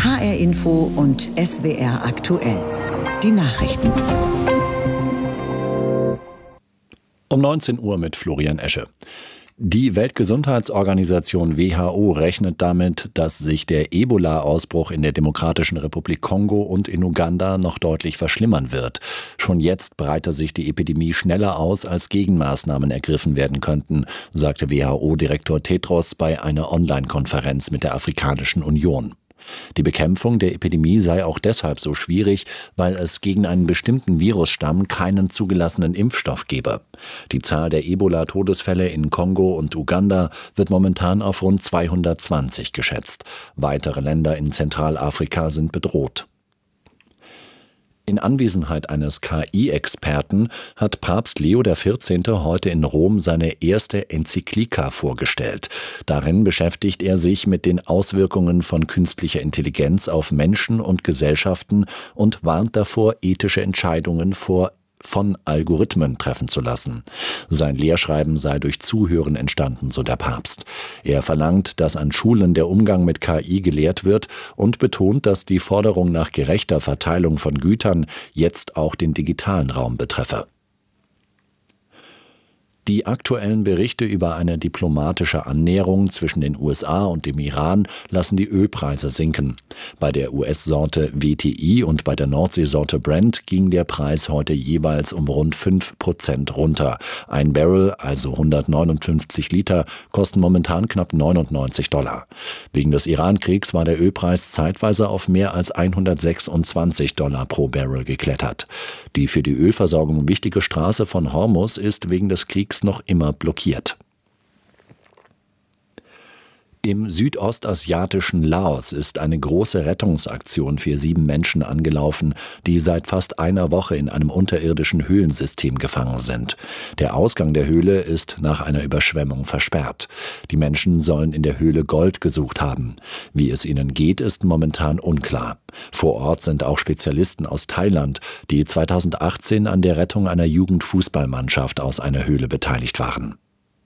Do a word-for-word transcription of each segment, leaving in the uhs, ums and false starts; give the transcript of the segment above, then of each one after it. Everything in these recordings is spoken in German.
H R Info und S W R aktuell. Die Nachrichten. Um neunzehn Uhr mit Florian Esche. Die Weltgesundheitsorganisation W H O rechnet damit, dass sich der Ebola-Ausbruch in der Demokratischen Republik Kongo und in Uganda noch deutlich verschlimmern wird. Schon jetzt breite sich die Epidemie schneller aus, als Gegenmaßnahmen ergriffen werden könnten, sagte W H O-Direktor Tedros bei einer Online-Konferenz mit der Afrikanischen Union. Die Bekämpfung der Epidemie sei auch deshalb so schwierig, weil es gegen einen bestimmten Virusstamm keinen zugelassenen Impfstoff gebe. Die Zahl der Ebola-Todesfälle in Kongo und Uganda wird momentan auf rund zweihundertzwanzig geschätzt. Weitere Länder in Zentralafrika sind bedroht. In Anwesenheit eines K I-Experten hat Papst Leo der vierzehnte heute in Rom seine erste Enzyklika vorgestellt. Darin beschäftigt er sich mit den Auswirkungen von künstlicher Intelligenz auf Menschen und Gesellschaften und warnt davor, ethische Entscheidungen vor von Algorithmen treffen zu lassen. Sein Lehrschreiben sei durch Zuhören entstanden, so der Papst. Er verlangt, dass an Schulen der Umgang mit K I gelehrt wird und betont, dass die Forderung nach gerechter Verteilung von Gütern jetzt auch den digitalen Raum betreffe. Die aktuellen Berichte über eine diplomatische Annäherung zwischen den U S A und dem Iran lassen die Ölpreise sinken. Bei der U S-Sorte W T I und bei der Nordseesorte Brent ging der Preis heute jeweils um rund fünf Prozent runter. Ein Barrel, also hundertneunundfünfzig Liter, kosten momentan knapp neunundneunzig Dollar. Wegen des Iran-Kriegs war der Ölpreis zeitweise auf mehr als hundertsechsundzwanzig Dollar pro Barrel geklettert. Die für die Ölversorgung wichtige Straße von Hormuz ist wegen des Kriegs noch immer blockiert. Im südostasiatischen Laos ist eine große Rettungsaktion für sieben Menschen angelaufen, die seit fast einer Woche in einem unterirdischen Höhlensystem gefangen sind. Der Ausgang der Höhle ist nach einer Überschwemmung versperrt. Die Menschen sollen in der Höhle Gold gesucht haben. Wie es ihnen geht, ist momentan unklar. Vor Ort sind auch Spezialisten aus Thailand, die zweitausendachtzehn an der Rettung einer Jugendfußballmannschaft aus einer Höhle beteiligt waren.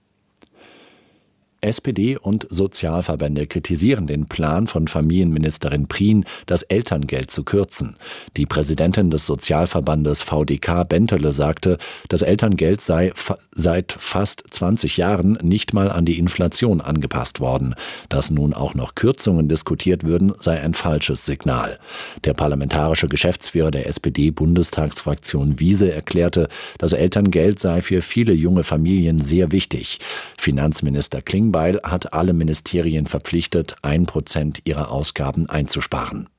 S P D und Sozialverbände kritisieren den Plan von Familienministerin Prien, das Elterngeld zu kürzen. Die Präsidentin des Sozialverbandes V D K Bentele sagte, das Elterngeld sei fa- seit fast zwanzig Jahren nicht mal an die Inflation angepasst worden. Dass nun auch noch Kürzungen diskutiert würden, sei ein falsches Signal. Der parlamentarische Geschäftsführer der S P D-Bundestagsfraktion Wiese erklärte, das Elterngeld sei für viele junge Familien sehr wichtig. Finanzminister Klingbeil hat alle Ministerien verpflichtet, ein Prozent ihrer Ausgaben einzusparen.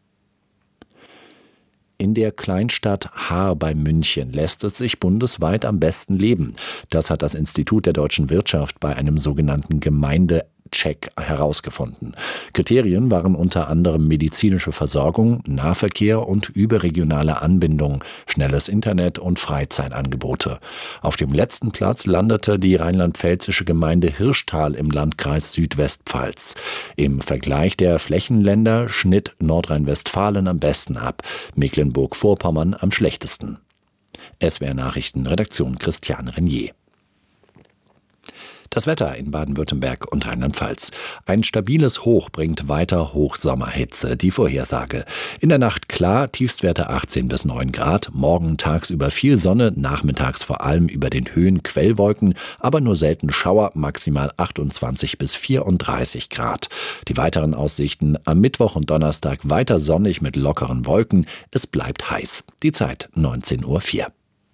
In der Kleinstadt Haar bei München lässt es sich bundesweit am besten leben. Das hat das Institut der deutschen Wirtschaft bei einem sogenannten Gemeindecheck herausgefunden. Kriterien waren unter anderem medizinische Versorgung, Nahverkehr und überregionale Anbindung, schnelles Internet und Freizeitangebote. Auf dem letzten Platz landete die rheinland-pfälzische Gemeinde Hirschtal im Landkreis Südwestpfalz. Im Vergleich der Flächenländer schnitt Nordrhein-Westfalen am besten ab, Mecklenburg-Vorpommern am schlechtesten. S W R Nachrichten, Redaktion Christiane Renier. Das Wetter in Baden-Württemberg und Rheinland-Pfalz. Ein stabiles Hoch bringt weiter Hochsommerhitze. Die Vorhersage. In der Nacht klar, Tiefstwerte achtzehn bis neun Grad. Morgen tagsüber viel Sonne, nachmittags vor allem über den Höhen Quellwolken, aber nur selten Schauer, maximal achtundzwanzig bis vierunddreißig Grad. Die weiteren Aussichten am Mittwoch und Donnerstag weiter sonnig mit lockeren Wolken. Es bleibt heiß. Die Zeit neunzehn Uhr vier.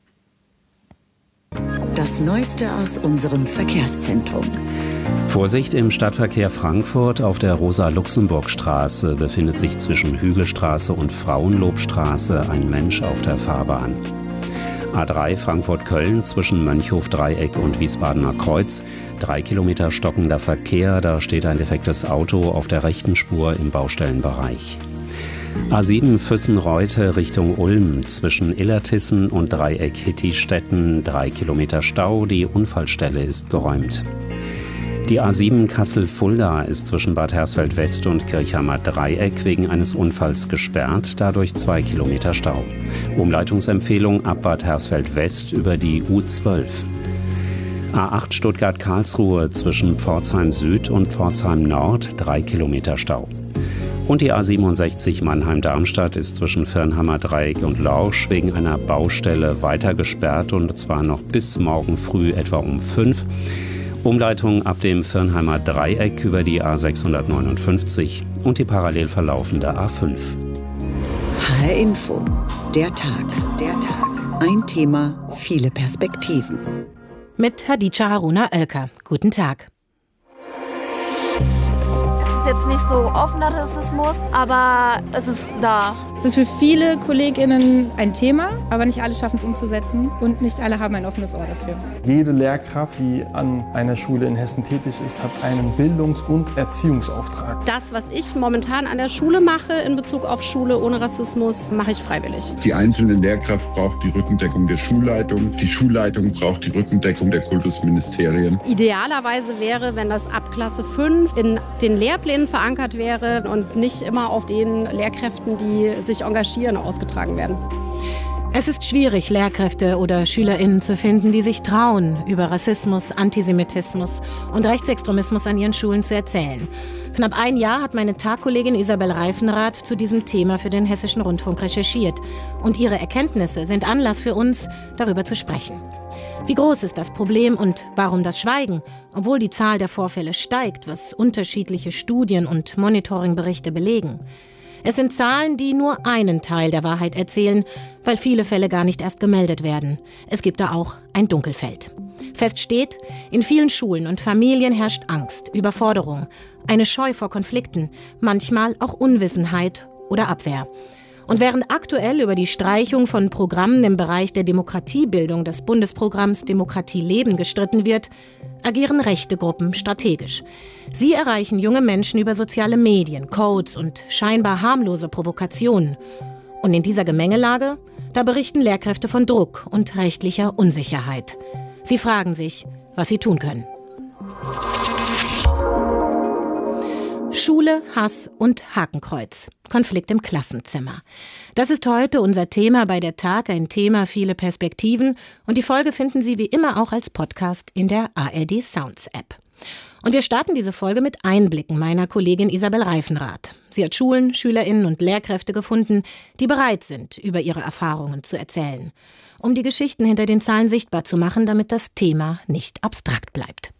Das Neueste aus unserem Verkehrszentrum. Vorsicht im Stadtverkehr Frankfurt. Auf der Rosa-Luxemburg-Straße befindet sich zwischen Hügelstraße und Frauenlobstraße ein Mensch auf der Fahrbahn. A drei Frankfurt-Köln zwischen Mönchhof-Dreieck und Wiesbadener Kreuz. Drei Kilometer stockender Verkehr. Da steht ein defektes Auto auf der rechten Spur im Baustellenbereich. A sieben Füssen-Reute Richtung Ulm zwischen Illertissen und Dreieck Hittistetten, drei Kilometer Stau, die Unfallstelle ist geräumt. Die A sieben Kassel-Fulda ist zwischen Bad Hersfeld-West und Kirchhammer Dreieck wegen eines Unfalls gesperrt, dadurch zwei Kilometer Stau. Umleitungsempfehlung ab Bad Hersfeld-West über die U zwölf. A acht Stuttgart-Karlsruhe zwischen Pforzheim Süd und Pforzheim Nord, drei Kilometer Stau. Und die A siebenundsechzig Mannheim-Darmstadt ist zwischen Firnheimer-Dreieck und Lorsch wegen einer Baustelle weiter gesperrt, und zwar noch bis morgen früh etwa um fünf. Umleitung ab dem Firnheimer Dreieck über die A sechshundertneunundfünfzig und die parallel verlaufende A fünf. H R Info, der Tag, der Tag. Ein Thema, viele Perspektiven. Mit Hadija Haruna Oelker. Guten Tag. Es ist jetzt nicht so offener Rassismus, aber es ist da. Es ist für viele KollegInnen ein Thema, aber nicht alle schaffen es umzusetzen und nicht alle haben ein offenes Ohr dafür. Jede Lehrkraft, die an einer Schule in Hessen tätig ist, hat einen Bildungs- und Erziehungsauftrag. Das, was ich momentan an der Schule mache in Bezug auf Schule ohne Rassismus, mache ich freiwillig. Die einzelne Lehrkraft braucht die Rückendeckung der Schulleitung. Die Schulleitung braucht die Rückendeckung der Kultusministerien. Idealerweise wäre, wenn das ab Klasse fünf in den Lehrplänen verankert wäre und nicht immer auf den Lehrkräften, die sich engagieren, ausgetragen werden. Es ist schwierig, Lehrkräfte oder SchülerInnen zu finden, die sich trauen, über Rassismus, Antisemitismus und Rechtsextremismus an ihren Schulen zu erzählen. Knapp ein Jahr hat meine Tagkollegin Isabel Reifenrath zu diesem Thema für den Hessischen Rundfunk recherchiert. Und ihre Erkenntnisse sind Anlass für uns, darüber zu sprechen. Wie groß ist das Problem und warum das Schweigen, obwohl die Zahl der Vorfälle steigt, was unterschiedliche Studien und Monitoringberichte belegen? Es sind Zahlen, die nur einen Teil der Wahrheit erzählen, weil viele Fälle gar nicht erst gemeldet werden. Es gibt da auch ein Dunkelfeld. Fest steht, in vielen Schulen und Familien herrscht Angst, Überforderung, eine Scheu vor Konflikten, manchmal auch Unwissenheit oder Abwehr. Und während aktuell über die Streichung von Programmen im Bereich der Demokratiebildung des Bundesprogramms Demokratie leben gestritten wird, agieren rechte Gruppen strategisch. Sie erreichen junge Menschen über soziale Medien, Codes und scheinbar harmlose Provokationen. Und in dieser Gemengelage, da berichten Lehrkräfte von Druck und rechtlicher Unsicherheit. Sie fragen sich, was sie tun können. Schule, Hass und Hakenkreuz. Konflikt im Klassenzimmer. Das ist heute unser Thema bei der Tag, ein Thema, viele Perspektiven. Und die Folge finden Sie wie immer auch als Podcast in der A R D Sounds App. Und wir starten diese Folge mit Einblicken meiner Kollegin Isabel Reifenrath. Sie hat Schulen, SchülerInnen und Lehrkräfte gefunden, die bereit sind, über ihre Erfahrungen zu erzählen. Um die Geschichten hinter den Zahlen sichtbar zu machen, damit das Thema nicht abstrakt bleibt.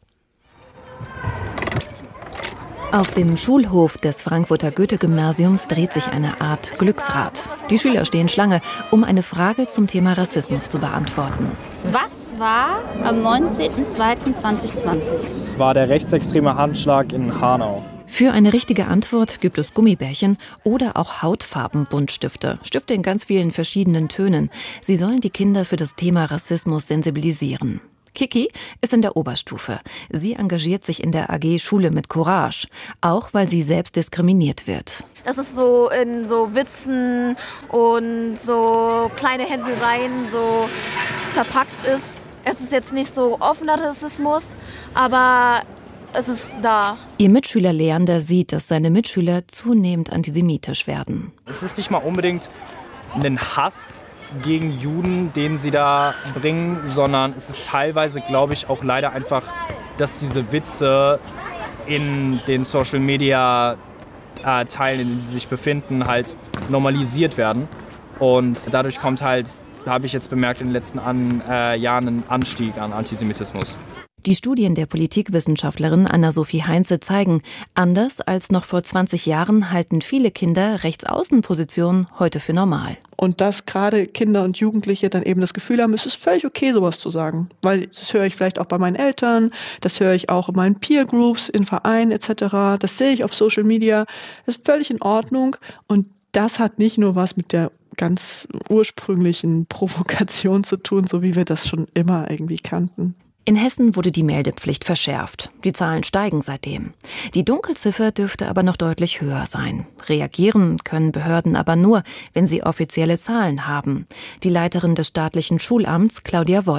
Auf dem Schulhof des Frankfurter Goethe-Gymnasiums dreht sich eine Art Glücksrad. Die Schüler stehen Schlange, um eine Frage zum Thema Rassismus zu beantworten. Was war am neunzehnten zweiten zweitausendzwanzig? Es war der rechtsextreme Handschlag in Hanau. Für eine richtige Antwort gibt es Gummibärchen oder auch Hautfarben-Buntstifte. Stifte in ganz vielen verschiedenen Tönen. Sie sollen die Kinder für das Thema Rassismus sensibilisieren. Kiki ist in der Oberstufe. Sie engagiert sich in der A G Schule mit Courage, auch weil sie selbst diskriminiert wird. Das ist so in so Witzen und so kleine Hänsereien so verpackt ist. Es ist jetzt nicht so offener Rassismus, aber es ist da. Ihr Mitschüler Leander sieht, dass seine Mitschüler zunehmend antisemitisch werden. Es ist nicht mal unbedingt ein Hass gegen Juden, den sie da bringen, sondern es ist teilweise, glaube ich, auch leider einfach, dass diese Witze in den Social Media äh, Teilen, in denen sie sich befinden, halt normalisiert werden. Und dadurch kommt halt, da habe ich jetzt bemerkt, in den letzten an, äh, Jahren einen Anstieg an Antisemitismus. Die Studien der Politikwissenschaftlerin Anna-Sophie Heinze zeigen, anders als noch vor zwanzig Jahren halten viele Kinder Rechtsaußenpositionen heute für normal. Und dass gerade Kinder und Jugendliche dann eben das Gefühl haben, es ist völlig okay, sowas zu sagen. Weil das höre ich vielleicht auch bei meinen Eltern, das höre ich auch in meinen Peer-Groups, in Vereinen et cetera. Das sehe ich auf Social Media. Das ist völlig in Ordnung. Und das hat nicht nur was mit der ganz ursprünglichen Provokation zu tun, so wie wir das schon immer irgendwie kannten. In Hessen wurde die Meldepflicht verschärft. Die Zahlen steigen seitdem. Die Dunkelziffer dürfte aber noch deutlich höher sein. Reagieren können Behörden aber nur, wenn sie offizielle Zahlen haben. Die Leiterin des staatlichen Schulamts, Claudia Wolf.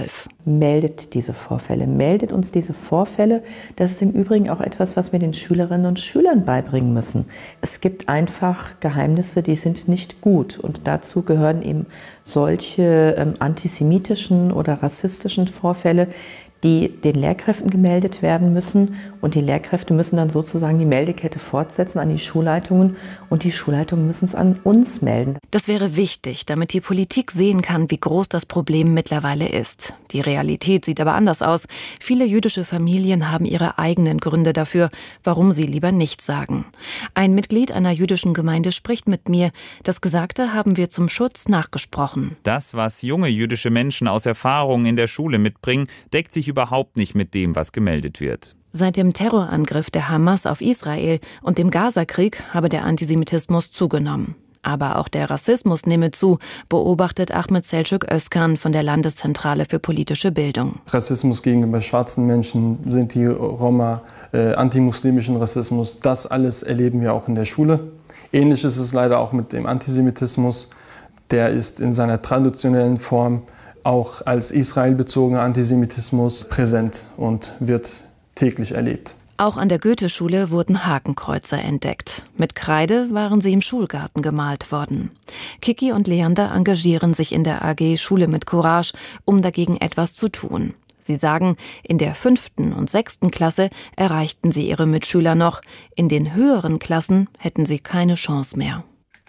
meldet diese Vorfälle, meldet uns diese Vorfälle. Das ist im Übrigen auch etwas, was wir den Schülerinnen und Schülern beibringen müssen. Es gibt einfach Geheimnisse, die sind nicht gut und dazu gehören eben solche ähm, antisemitischen oder rassistischen Vorfälle, die den Lehrkräften gemeldet werden müssen und die Lehrkräfte müssen dann sozusagen die Meldekette fortsetzen an die Schulleitungen und die Schulleitungen müssen es an uns melden. Das wäre wichtig, damit die Politik sehen kann, wie groß das Problem mittlerweile ist. Die Realität sieht aber anders aus. Viele jüdische Familien haben ihre eigenen Gründe dafür, warum sie lieber nichts sagen. Ein Mitglied einer jüdischen Gemeinde spricht mit mir. Das Gesagte haben wir zum Schutz nachgesprochen. Das, was junge jüdische Menschen aus Erfahrungen in der Schule mitbringen, deckt sich überhaupt nicht mit dem, was gemeldet wird. Seit dem Terrorangriff der Hamas auf Israel und dem Gazakrieg habe der Antisemitismus zugenommen. Aber auch der Rassismus nehme zu, beobachtet Ahmed Selçuk Özkan von der Landeszentrale für politische Bildung. Rassismus gegenüber schwarzen Menschen, Sinti, Roma, äh, antimuslimischen Rassismus, das alles erleben wir auch in der Schule. Ähnlich ist es leider auch mit dem Antisemitismus. Der ist in seiner traditionellen Form auch als israelbezogener Antisemitismus präsent und wird täglich erlebt. Auch an der Goethe-Schule wurden Hakenkreuze entdeckt. Mit Kreide waren sie im Schulgarten gemalt worden. Kiki und Leander engagieren sich in der A G Schule mit Courage, um dagegen etwas zu tun. Sie sagen, in der fünften und sechsten Klasse erreichten sie ihre Mitschüler noch. In den höheren Klassen hätten sie keine Chance mehr.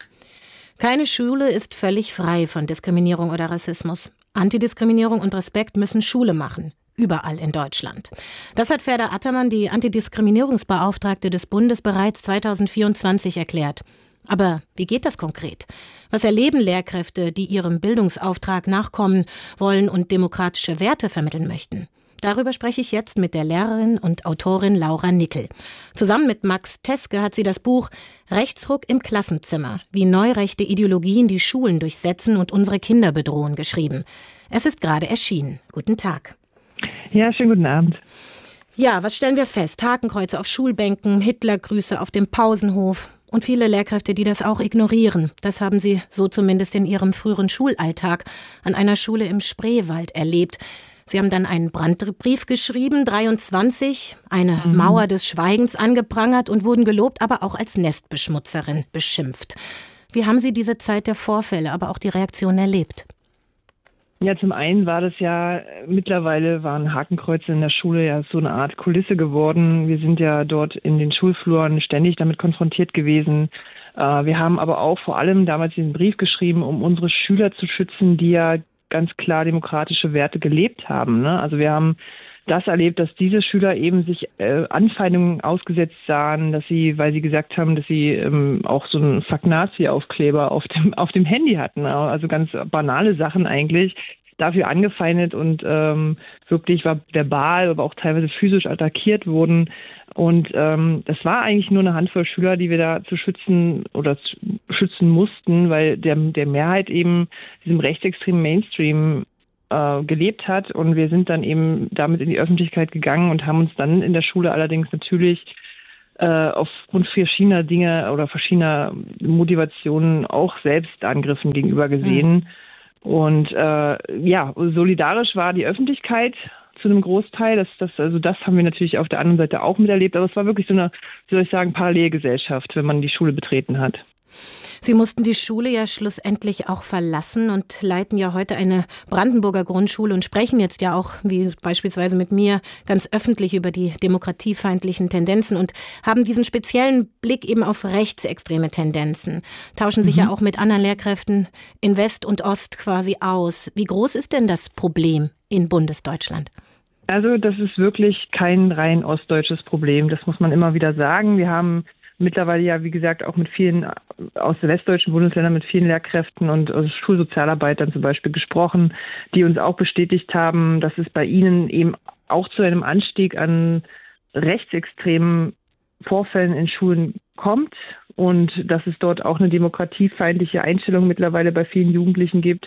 Keine Schule ist völlig frei von Diskriminierung oder Rassismus. Antidiskriminierung und Respekt müssen Schule machen. Überall in Deutschland. Das hat Ferda Attermann, die Antidiskriminierungsbeauftragte des Bundes, bereits zweitausendvierundzwanzig erklärt. Aber wie geht das konkret? Was erleben Lehrkräfte, die ihrem Bildungsauftrag nachkommen wollen und demokratische Werte vermitteln möchten? Darüber spreche ich jetzt mit der Lehrerin und Autorin Laura Nickel. Zusammen mit Max Teske hat sie das Buch Rechtsruck im Klassenzimmer, wie neurechte Ideologien die Schulen durchsetzen und unsere Kinder bedrohen, geschrieben. Es ist gerade erschienen. Guten Tag. Ja, schönen guten Abend. Ja, was stellen wir fest? Hakenkreuze auf Schulbänken, Hitlergrüße auf dem Pausenhof und viele Lehrkräfte, die das auch ignorieren. Das haben sie, so zumindest in ihrem früheren Schulalltag, an einer Schule im Spreewald erlebt. Sie haben dann einen Brandbrief geschrieben, dreiundzwanzig, eine mhm. Mauer des Schweigens angeprangert und wurden gelobt, aber auch als Nestbeschmutzerin beschimpft. Wie haben Sie diese Zeit der Vorfälle, aber auch die Reaktion erlebt? Ja, zum einen war das ja, mittlerweile waren Hakenkreuze in der Schule ja so eine Art Kulisse geworden. Wir sind ja dort in den Schulfluren ständig damit konfrontiert gewesen. Wir haben aber auch vor allem damals diesen Brief geschrieben, um unsere Schüler zu schützen, die ja ganz klar demokratische Werte gelebt haben. Ne? Also wir haben das erlebt, dass diese Schüler eben sich äh, Anfeindungen ausgesetzt sahen, dass sie, weil sie gesagt haben, dass sie ähm, auch so einen Fuck Nazi-Aufkleber auf dem, auf dem Handy hatten. Also ganz banale Sachen eigentlich. Dafür angefeindet und ähm, wirklich war verbal, aber auch teilweise physisch attackiert wurden. Und ähm, das war eigentlich nur eine Handvoll Schüler, die wir da zu schützen oder zu schützen mussten, weil der, der Mehrheit eben diesem rechtsextremen Mainstream äh, gelebt hat. Und wir sind dann eben damit in die Öffentlichkeit gegangen und haben uns dann in der Schule allerdings natürlich äh, aufgrund verschiedener Dinge oder verschiedener Motivationen auch selbst Angriffen gegenüber gesehen. Mhm. Und äh, ja, solidarisch war die Öffentlichkeit zu einem Großteil. Das, das, also das haben wir natürlich auf der anderen Seite auch miterlebt. Aber es war wirklich so eine, wie soll ich sagen, Parallelgesellschaft, wenn man die Schule betreten hat. Sie mussten die Schule ja schlussendlich auch verlassen und leiten ja heute eine Brandenburger Grundschule und sprechen jetzt ja auch, wie beispielsweise mit mir, ganz öffentlich über die demokratiefeindlichen Tendenzen und haben diesen speziellen Blick eben auf rechtsextreme Tendenzen, tauschen sich mhm. ja auch mit anderen Lehrkräften in West und Ost quasi aus. Wie groß ist denn das Problem in Bundesdeutschland? Also das ist wirklich kein rein ostdeutsches Problem, das muss man immer wieder sagen. Wir haben mittlerweile ja, wie gesagt, auch mit vielen aus den westdeutschen Bundesländern, mit vielen Lehrkräften und also Schulsozialarbeitern zum Beispiel gesprochen, die uns auch bestätigt haben, dass es bei ihnen eben auch zu einem Anstieg an rechtsextremen Vorfällen in Schulen kommt und dass es dort auch eine demokratiefeindliche Einstellung mittlerweile bei vielen Jugendlichen gibt.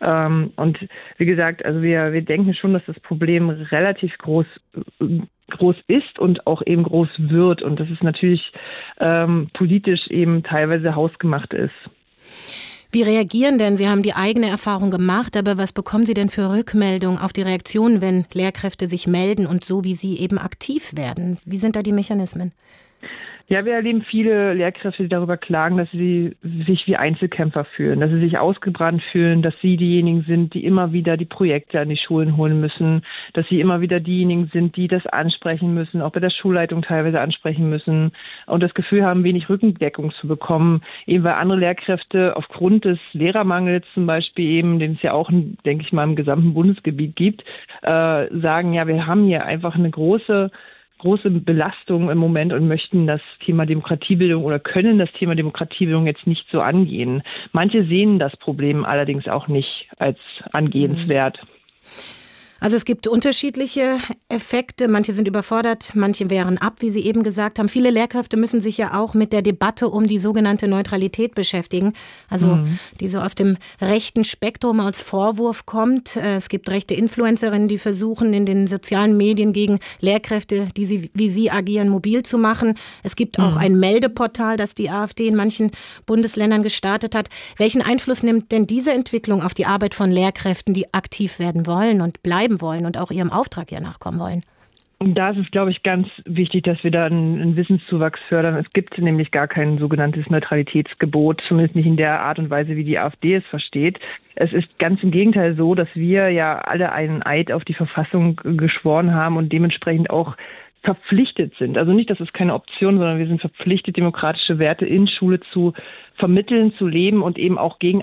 Und wie gesagt, also wir, wir denken schon, dass das Problem relativ groß groß ist und auch eben groß wird und dass es natürlich ähm, politisch eben teilweise hausgemacht ist. Wie reagieren denn? Sie haben die eigene Erfahrung gemacht, aber was bekommen Sie denn für Rückmeldungen auf die Reaktion, wenn Lehrkräfte sich melden und so wie Sie eben aktiv werden? Wie sind da die Mechanismen? Ja, wir erleben viele Lehrkräfte, die darüber klagen, dass sie sich wie Einzelkämpfer fühlen, dass sie sich ausgebrannt fühlen, dass sie diejenigen sind, die immer wieder die Projekte an die Schulen holen müssen, dass sie immer wieder diejenigen sind, die das ansprechen müssen, auch bei der Schulleitung teilweise ansprechen müssen und das Gefühl haben, wenig Rückendeckung zu bekommen, eben weil andere Lehrkräfte aufgrund des Lehrermangels zum Beispiel eben, den es ja auch, denke ich mal, im gesamten Bundesgebiet gibt, äh, sagen, ja, wir haben hier einfach eine große große Belastung im Moment und möchten das Thema Demokratiebildung oder können das Thema Demokratiebildung jetzt nicht so angehen. Manche sehen das Problem allerdings auch nicht als angehenswert. Also es gibt unterschiedliche Effekte. Manche sind überfordert, manche wehren ab, wie Sie eben gesagt haben. Viele Lehrkräfte müssen sich ja auch mit der Debatte um die sogenannte Neutralität beschäftigen. Also mhm. die so aus dem rechten Spektrum als Vorwurf kommt. Es gibt rechte Influencerinnen, die versuchen, in den sozialen Medien gegen Lehrkräfte, die sie, wie sie agieren, mobil zu machen. Es gibt auch mhm. ein Meldeportal, das die AfD in manchen Bundesländern gestartet hat. Welchen Einfluss nimmt denn diese Entwicklung auf die Arbeit von Lehrkräften, die aktiv werden wollen und bleiben wollen und auch ihrem Auftrag ja nachkommen wollen? Da ist es, glaube ich, ganz wichtig, dass wir da einen, einen Wissenszuwachs fördern. Es gibt nämlich gar kein sogenanntes Neutralitätsgebot, zumindest nicht in der Art und Weise, wie die AfD es versteht. Es ist ganz im Gegenteil so, dass wir ja alle einen Eid auf die Verfassung geschworen haben und dementsprechend auch verpflichtet sind. Also nicht, dass es keine Option, sondern wir sind verpflichtet, demokratische Werte in Schule zu vermitteln, zu leben und eben auch gegen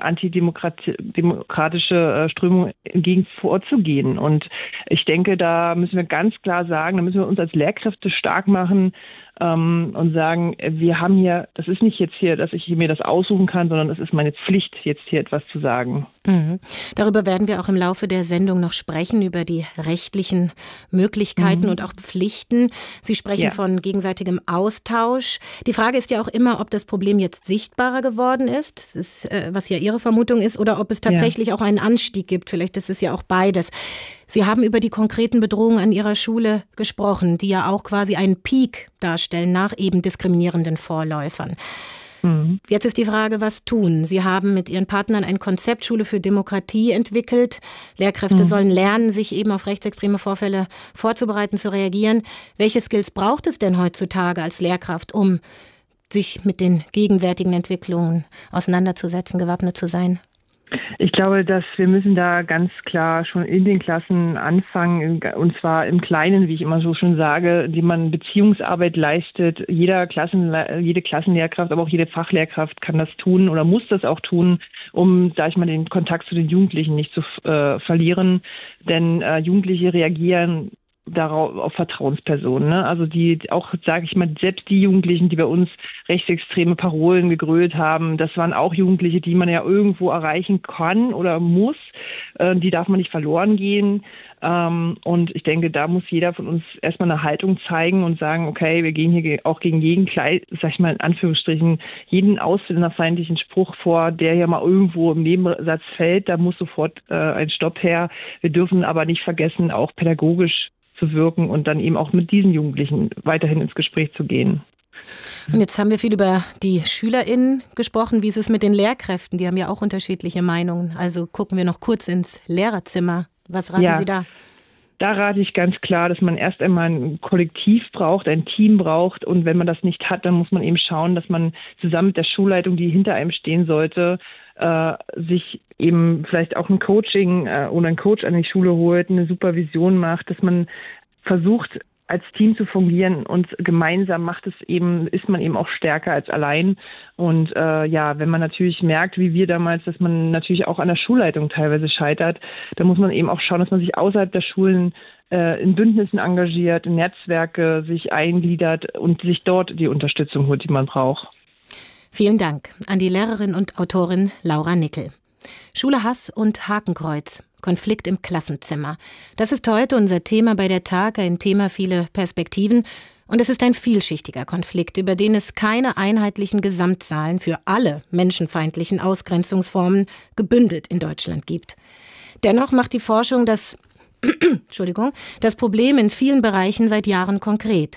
antidemokratische Strömungen gegen vorzugehen. Und ich denke, da müssen wir ganz klar sagen, da müssen wir uns als Lehrkräfte stark machen, ähm, und sagen, wir haben hier, das ist nicht jetzt hier, dass ich mir das aussuchen kann, sondern es ist meine Pflicht, jetzt hier etwas zu sagen. Mhm. Darüber werden wir auch im Laufe der Sendung noch sprechen, über die rechtlichen Möglichkeiten mhm. und auch Pflichten. Sie sprechen ja. von gegenseitigem Austausch. Die Frage ist ja auch immer, ob das Problem jetzt sichtbarer geworden ist, das ist, äh, was ja Ihre Vermutung ist, oder ob es tatsächlich ja. auch einen Anstieg gibt. Vielleicht ist es ja auch beides. Sie haben über die konkreten Bedrohungen an Ihrer Schule gesprochen, die ja auch quasi einen Peak darstellen nach eben diskriminierenden Vorläufern. Mhm. Jetzt ist die Frage, was tun? Sie haben mit Ihren Partnern ein Konzept Schule für Demokratie entwickelt. Lehrkräfte mhm. sollen lernen, sich eben auf rechtsextreme Vorfälle vorzubereiten, zu reagieren. Welche Skills braucht es denn heutzutage als Lehrkraft, um sich mit den gegenwärtigen Entwicklungen auseinanderzusetzen, gewappnet zu sein? Ich glaube, dass wir müssen da ganz klar schon in den Klassen anfangen, und zwar im Kleinen, wie ich immer so schon sage, indem man Beziehungsarbeit leistet. Jeder Klassen, jede Klassenlehrkraft, aber auch jede Fachlehrkraft kann das tun oder muss das auch tun, um, sag ich mal, den Kontakt zu den Jugendlichen nicht zu äh, verlieren. Denn äh, Jugendliche reagieren darauf auf Vertrauenspersonen, ne? Also die auch, sage ich mal, selbst die Jugendlichen, die bei uns rechtsextreme Parolen gegrölt haben, das waren auch Jugendliche, die man ja irgendwo erreichen kann oder muss. Äh, die darf man nicht verloren gehen. Ähm, und ich denke, da muss jeder von uns erstmal eine Haltung zeigen und sagen, okay, wir gehen hier auch gegen jeden, sag ich mal in Anführungsstrichen, jeden ausländerfeindlichen Spruch vor, der hier mal irgendwo im Nebensatz fällt. Da muss sofort äh, ein Stopp her. Wir dürfen aber nicht vergessen, auch pädagogisch zu wirken und dann eben auch mit diesen Jugendlichen weiterhin ins Gespräch zu gehen. Und jetzt haben wir viel über die SchülerInnen gesprochen. Wie ist es mit den Lehrkräften? Die haben ja auch unterschiedliche Meinungen. Also gucken wir noch kurz ins Lehrerzimmer. Was raten ja. Sie da? Da rate ich ganz klar, dass man erst einmal ein Kollektiv braucht, ein Team braucht. Und wenn man das nicht hat, dann muss man eben schauen, dass man zusammen mit der Schulleitung, die hinter einem stehen sollte, äh, sich eben vielleicht auch ein Coaching äh, oder einen Coach an die Schule holt, eine Supervision macht, dass man versucht, als Team zu fungieren, und gemeinsam macht es eben, ist man eben auch stärker als allein. Und äh, ja, wenn man natürlich merkt, wie wir damals, dass man natürlich auch an der Schulleitung teilweise scheitert, dann muss man eben auch schauen, dass man sich außerhalb der Schulen äh, in Bündnissen engagiert, in Netzwerke sich eingliedert und sich dort die Unterstützung holt, die man braucht. Vielen Dank an die Lehrerin und Autorin Laura Nickel. Schule, Hass und Hakenkreuz. Konflikt im Klassenzimmer. Das ist heute unser Thema bei der Tag, ein Thema viele Perspektiven. Und es ist ein vielschichtiger Konflikt, über den es keine einheitlichen Gesamtzahlen für alle menschenfeindlichen Ausgrenzungsformen gebündelt in Deutschland gibt. Dennoch macht die Forschung das, Entschuldigung, das Problem in vielen Bereichen seit Jahren konkret.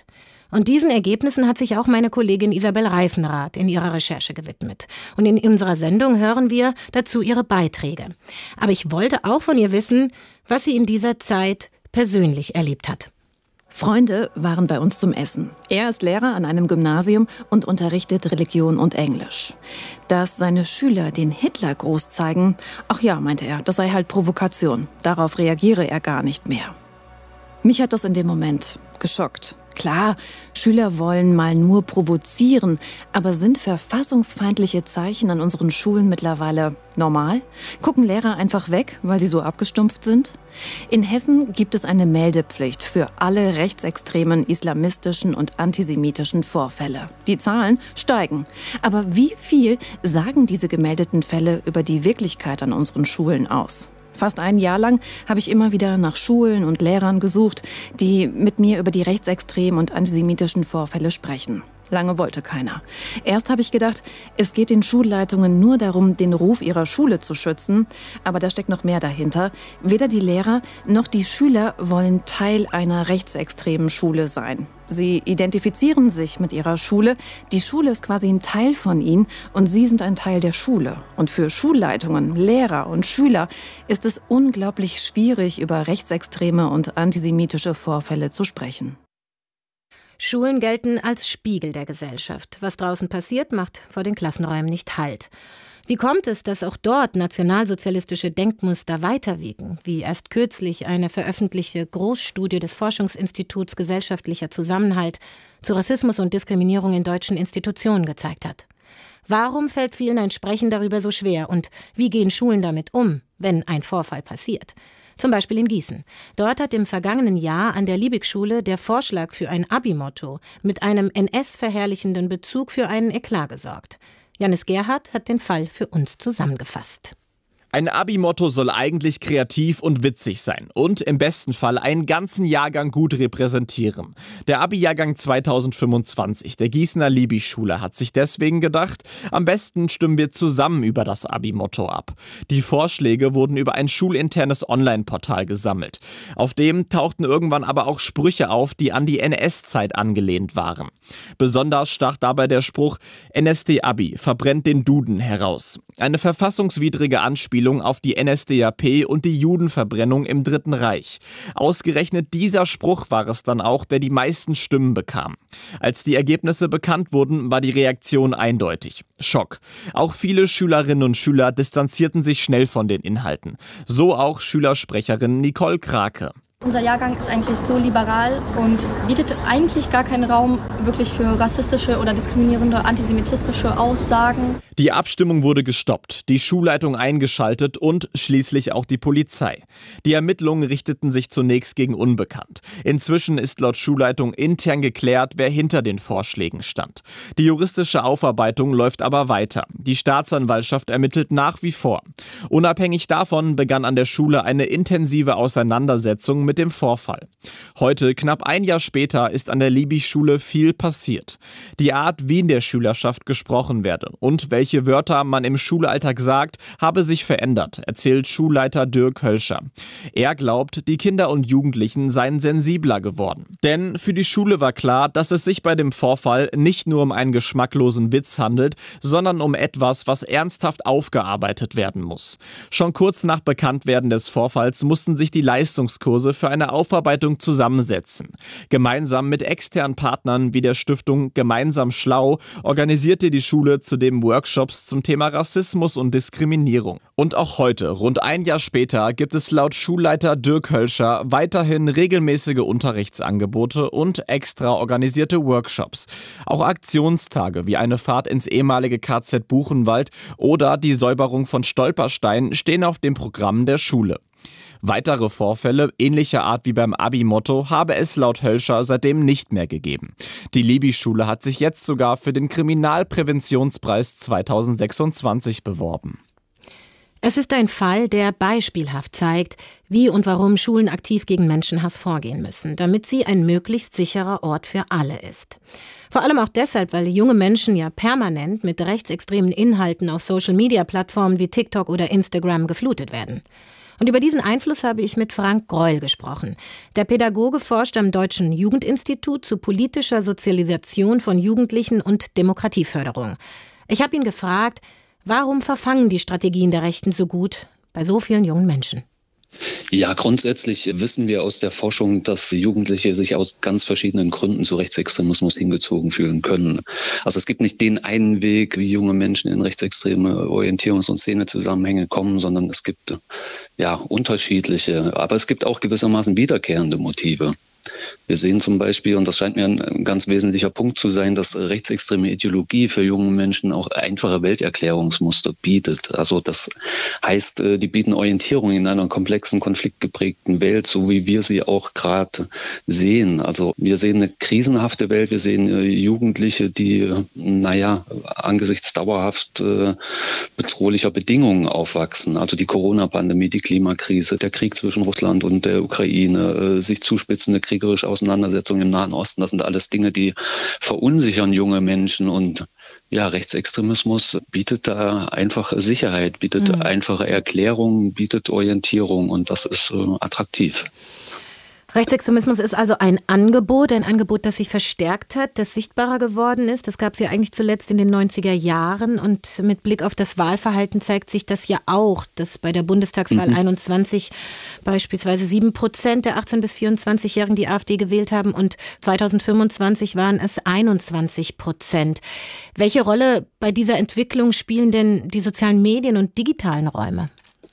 Und diesen Ergebnissen hat sich auch meine Kollegin Isabel Reifenrath in ihrer Recherche gewidmet. Und in unserer Sendung hören wir dazu ihre Beiträge. Aber ich wollte auch von ihr wissen, was sie in dieser Zeit persönlich erlebt hat. Freunde waren bei uns zum Essen. Er ist Lehrer an einem Gymnasium und unterrichtet Religion und Englisch. Dass seine Schüler den Hitler groß zeigen, ach ja, meinte er, das sei halt Provokation. Darauf reagiere er gar nicht mehr. Mich hat das in dem Moment geschockt. Klar, Schüler wollen mal nur provozieren, aber sind verfassungsfeindliche Zeichen an unseren Schulen mittlerweile normal? Gucken Lehrer einfach weg, weil sie so abgestumpft sind? In Hessen gibt es eine Meldepflicht für alle rechtsextremen, islamistischen und antisemitischen Vorfälle. Die Zahlen steigen. Aber wie viel sagen diese gemeldeten Fälle über die Wirklichkeit an unseren Schulen aus? Fast ein Jahr lang habe ich immer wieder nach Schulen und Lehrern gesucht, die mit mir über die rechtsextremen und antisemitischen Vorfälle sprechen. Lange wollte keiner. Erst habe ich gedacht, es geht den Schulleitungen nur darum, den Ruf ihrer Schule zu schützen. Aber da steckt noch mehr dahinter. Weder die Lehrer noch die Schüler wollen Teil einer rechtsextremen Schule sein. Sie identifizieren sich mit ihrer Schule. Die Schule ist quasi ein Teil von ihnen und sie sind ein Teil der Schule. Und für Schulleitungen, Lehrer und Schüler ist es unglaublich schwierig, über rechtsextreme und antisemitische Vorfälle zu sprechen. Schulen gelten als Spiegel der Gesellschaft. Was draußen passiert, macht vor den Klassenräumen nicht Halt. Wie kommt es, dass auch dort nationalsozialistische Denkmuster weiterwiegen, wie erst kürzlich eine veröffentlichte Großstudie des Forschungsinstituts Gesellschaftlicher Zusammenhalt zu Rassismus und Diskriminierung in deutschen Institutionen gezeigt hat? Warum fällt vielen ein Sprechen darüber so schwer und wie gehen Schulen damit um, wenn ein Vorfall passiert? Zum Beispiel in Gießen. Dort hat im vergangenen Jahr an der Liebig-Schule der Vorschlag für ein Abi-Motto mit einem N S-verherrlichenden Bezug für einen Eklat gesorgt. Janis Gerhardt hat den Fall für uns zusammengefasst. Ein Abi-Motto soll eigentlich kreativ und witzig sein und im besten Fall einen ganzen Jahrgang gut repräsentieren. Der Abi-Jahrgang zweitausendfünfundzwanzig der Gießener Liebig-Schule hat sich deswegen gedacht, am besten stimmen wir zusammen über das Abi-Motto ab. Die Vorschläge wurden über ein schulinternes Online-Portal gesammelt. Auf dem tauchten irgendwann aber auch Sprüche auf, die an die N S-Zeit angelehnt waren. Besonders stach dabei der Spruch N S D-Abi verbrennt den Duden heraus. Eine verfassungswidrige Anspielung auf die N S D A P und die Judenverbrennung im Dritten Reich. Ausgerechnet dieser Spruch war es dann auch, der die meisten Stimmen bekam. Als die Ergebnisse bekannt wurden, war die Reaktion eindeutig. Schock. Auch viele Schülerinnen und Schüler distanzierten sich schnell von den Inhalten. So auch Schülersprecherin Nicole Krake. Unser Jahrgang ist eigentlich so liberal und bietet eigentlich gar keinen Raum wirklich für rassistische oder diskriminierende, antisemitistische Aussagen. Die Abstimmung wurde gestoppt, die Schulleitung eingeschaltet und schließlich auch die Polizei. Die Ermittlungen richteten sich zunächst gegen Unbekannt. Inzwischen ist laut Schulleitung intern geklärt, wer hinter den Vorschlägen stand. Die juristische Aufarbeitung läuft aber weiter. Die Staatsanwaltschaft ermittelt nach wie vor. Unabhängig davon begann an der Schule eine intensive Auseinandersetzung mit dem Vorfall. Heute, knapp ein Jahr später, ist an der Liebig-Schule viel passiert. Die Art, wie in der Schülerschaft gesprochen werde und welche Wörter man im Schulalltag sagt, habe sich verändert, erzählt Schulleiter Dirk Hölscher. Er glaubt, die Kinder und Jugendlichen seien sensibler geworden. Denn für die Schule war klar, dass es sich bei dem Vorfall nicht nur um einen geschmacklosen Witz handelt, sondern um etwas, was ernsthaft aufgearbeitet werden muss. Schon kurz nach Bekanntwerden des Vorfalls mussten sich die Leistungskurse für eine Aufarbeitung zusammensetzen. Gemeinsam mit externen Partnern wie der Stiftung Gemeinsam Schlau organisierte die Schule zudem Workshops zum Thema Rassismus und Diskriminierung. Und auch heute, rund ein Jahr später, gibt es laut Schulleiter Dirk Hölscher weiterhin regelmäßige Unterrichtsangebote und extra organisierte Workshops. Auch Aktionstage wie eine Fahrt ins ehemalige K Z Buchenwald oder die Säuberung von Stolpersteinen stehen auf dem Programm der Schule. Weitere Vorfälle ähnlicher Art wie beim Abi-Motto habe es laut Hölscher seitdem nicht mehr gegeben. Die Liebig-Schule hat sich jetzt sogar für den Kriminalpräventionspreis zweitausendsechsundzwanzig beworben. Es ist ein Fall, der beispielhaft zeigt, wie und warum Schulen aktiv gegen Menschenhass vorgehen müssen, damit sie ein möglichst sicherer Ort für alle ist. Vor allem auch deshalb, weil junge Menschen ja permanent mit rechtsextremen Inhalten auf Social-Media-Plattformen wie TikTok oder Instagram geflutet werden. Und über diesen Einfluss habe ich mit Frank Greul gesprochen. Der Pädagoge forscht am Deutschen Jugendinstitut zu politischer Sozialisation von Jugendlichen und Demokratieförderung. Ich habe ihn gefragt, warum verfangen die Strategien der Rechten so gut bei so vielen jungen Menschen? Ja, grundsätzlich wissen wir aus der Forschung, dass Jugendliche sich aus ganz verschiedenen Gründen zu Rechtsextremismus hingezogen fühlen können. Also es gibt nicht den einen Weg, wie junge Menschen in rechtsextreme Orientierungs- und Szenezusammenhänge kommen, sondern es gibt ja unterschiedliche, aber es gibt auch gewissermaßen wiederkehrende Motive. Wir sehen zum Beispiel, und das scheint mir ein ganz wesentlicher Punkt zu sein, dass rechtsextreme Ideologie für junge Menschen auch einfache Welterklärungsmuster bietet. Also das heißt, die bieten Orientierung in einer komplexen, konfliktgeprägten Welt, so wie wir sie auch gerade sehen. Also wir sehen eine krisenhafte Welt, wir sehen Jugendliche, die, naja, angesichts dauerhaft bedrohlicher Bedingungen aufwachsen. Also die Corona-Pandemie, die Klimakrise, der Krieg zwischen Russland und der Ukraine, sich zuspitzende kriegerische Auseinandersetzungen im Nahen Osten, das sind alles Dinge, die verunsichern junge Menschen, und ja, Rechtsextremismus bietet da einfach Sicherheit, bietet mhm. einfache Erklärungen, bietet Orientierung, und das ist äh, attraktiv. Rechtsextremismus ist also ein Angebot, ein Angebot, das sich verstärkt hat, das sichtbarer geworden ist. Das gab es ja eigentlich zuletzt in den neunziger Jahren, und mit Blick auf das Wahlverhalten zeigt sich das ja auch, dass bei der Bundestagswahl mhm. einundzwanzig beispielsweise sieben Prozent der achtzehn- bis vierundzwanzigjährigen die AfD gewählt haben, und zweitausendfünfundzwanzig waren es einundzwanzig Prozent. Welche Rolle bei dieser Entwicklung spielen denn die sozialen Medien und digitalen Räume?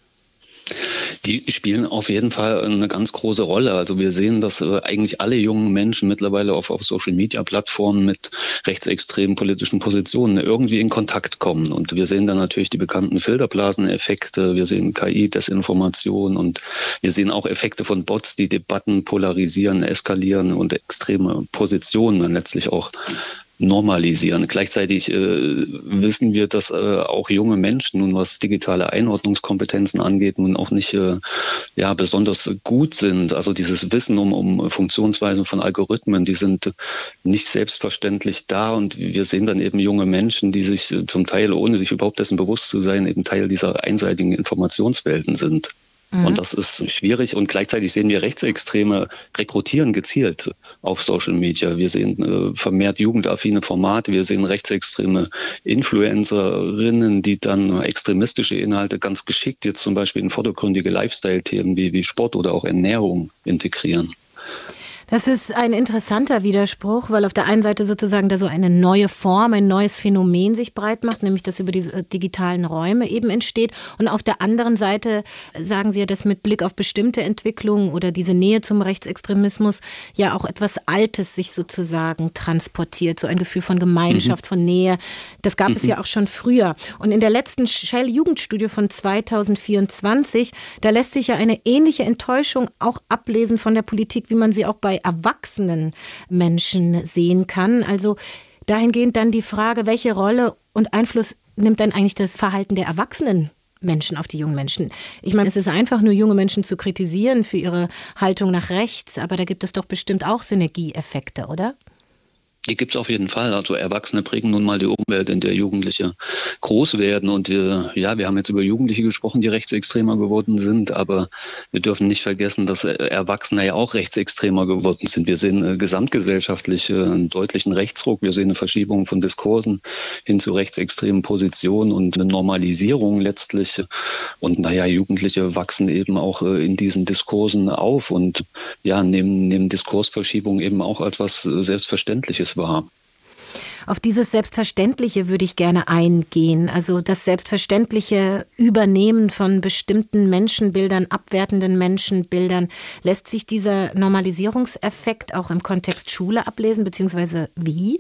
Die spielen auf jeden Fall eine ganz große Rolle. Also wir sehen, dass eigentlich alle jungen Menschen mittlerweile auf, auf Social-Media-Plattformen mit rechtsextremen politischen Positionen irgendwie in Kontakt kommen. Und wir sehen dann natürlich die bekannten Filterblaseneffekte, wir sehen K I, Desinformation, und wir sehen auch Effekte von Bots, die Debatten polarisieren, eskalieren und extreme Positionen dann letztlich auch normalisieren. Gleichzeitig äh, wissen wir, dass äh, auch junge Menschen, nun was digitale Einordnungskompetenzen angeht, nun auch nicht äh, ja besonders gut sind. Also dieses Wissen um, um Funktionsweisen von Algorithmen, die sind nicht selbstverständlich da, und wir sehen dann eben junge Menschen, die sich äh, zum Teil, ohne sich überhaupt dessen bewusst zu sein, eben Teil dieser einseitigen Informationswelten sind. Und das ist schwierig, und gleichzeitig sehen wir Rechtsextreme rekrutieren gezielt auf Social Media. Wir sehen äh, vermehrt jugendaffine Formate, wir sehen rechtsextreme Influencerinnen, die dann extremistische Inhalte ganz geschickt jetzt zum Beispiel in vordergründige Lifestyle-Themen wie, wie Sport oder auch Ernährung integrieren. Das ist ein interessanter Widerspruch, weil auf der einen Seite sozusagen da so eine neue Form, ein neues Phänomen sich breit macht, nämlich das über die digitalen Räume eben entsteht. Und auf der anderen Seite sagen Sie ja, dass mit Blick auf bestimmte Entwicklungen oder diese Nähe zum Rechtsextremismus ja auch etwas Altes sich sozusagen transportiert, so ein Gefühl von Gemeinschaft, mhm. von Nähe. Das gab mhm. es ja auch schon früher. Und in der letzten Shell-Jugendstudie von zweitausendvierundzwanzig, da lässt sich ja eine ähnliche Enttäuschung auch ablesen von der Politik, wie man sie auch bei erwachsenen Menschen sehen kann. Also dahingehend dann die Frage, welche Rolle und Einfluss nimmt dann eigentlich das Verhalten der erwachsenen Menschen auf die jungen Menschen? Ich meine, es ist einfach nur junge Menschen zu kritisieren für ihre Haltung nach rechts, aber da gibt es doch bestimmt auch Synergieeffekte, oder? Die gibt es auf jeden Fall. Also Erwachsene prägen nun mal die Umwelt, in der Jugendliche groß werden. Und wir, ja, wir haben jetzt über Jugendliche gesprochen, die rechtsextremer geworden sind. Aber wir dürfen nicht vergessen, dass Erwachsene ja auch rechtsextremer geworden sind. Wir sehen äh, gesamtgesellschaftlich äh, einen deutlichen Rechtsruck. Wir sehen eine Verschiebung von Diskursen hin zu rechtsextremen Positionen und eine Normalisierung letztlich. Und naja, Jugendliche wachsen eben auch äh, in diesen Diskursen auf und ja, nehmen, nehmen Diskursverschiebung eben auch etwas äh, Selbstverständliches war. Auf dieses Selbstverständliche würde ich gerne eingehen. Also das selbstverständliche Übernehmen von bestimmten Menschenbildern, abwertenden Menschenbildern. Lässt sich dieser Normalisierungseffekt auch im Kontext Schule ablesen, beziehungsweise wie?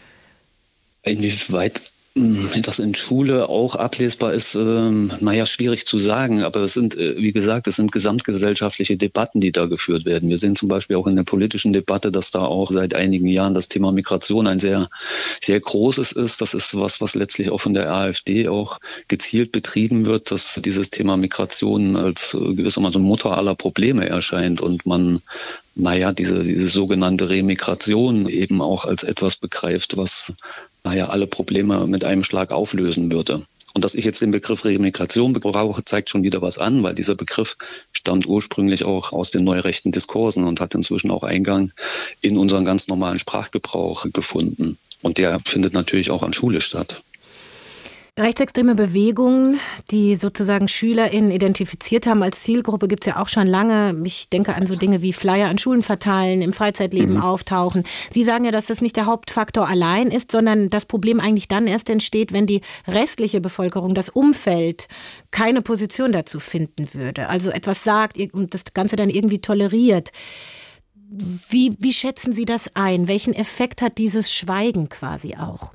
Inwieweit das in Schule auch ablesbar ist, ähm, naja, schwierig zu sagen. Aber es sind, äh, wie gesagt, es sind gesamtgesellschaftliche Debatten, die da geführt werden. Wir sehen zum Beispiel auch in der politischen Debatte, dass da auch seit einigen Jahren das Thema Migration ein sehr, sehr großes ist. Das ist was, was letztlich auch von der AfD auch gezielt betrieben wird, dass dieses Thema Migration als äh, gewissermaßen Mutter aller Probleme erscheint und man naja, diese, diese sogenannte Remigration eben auch als etwas begreift, was naja, alle Probleme mit einem Schlag auflösen würde. Und dass ich jetzt den Begriff Remigration brauche, zeigt schon wieder was an, weil dieser Begriff stammt ursprünglich auch aus den neurechten Diskursen und hat inzwischen auch Eingang in unseren ganz normalen Sprachgebrauch gefunden. Und der findet natürlich auch an Schule statt. Rechtsextreme Bewegungen, die sozusagen SchülerInnen identifiziert haben als Zielgruppe, gibt es ja auch schon lange. Ich denke an so Dinge wie Flyer an Schulen verteilen, im Freizeitleben mhm. auftauchen. Sie sagen ja, dass das nicht der Hauptfaktor allein ist, sondern das Problem eigentlich dann erst entsteht, wenn die restliche Bevölkerung, das Umfeld, keine Position dazu finden würde. Also etwas sagt und das Ganze dann irgendwie toleriert. Wie, wie schätzen Sie das ein? Welchen Effekt hat dieses Schweigen quasi auch?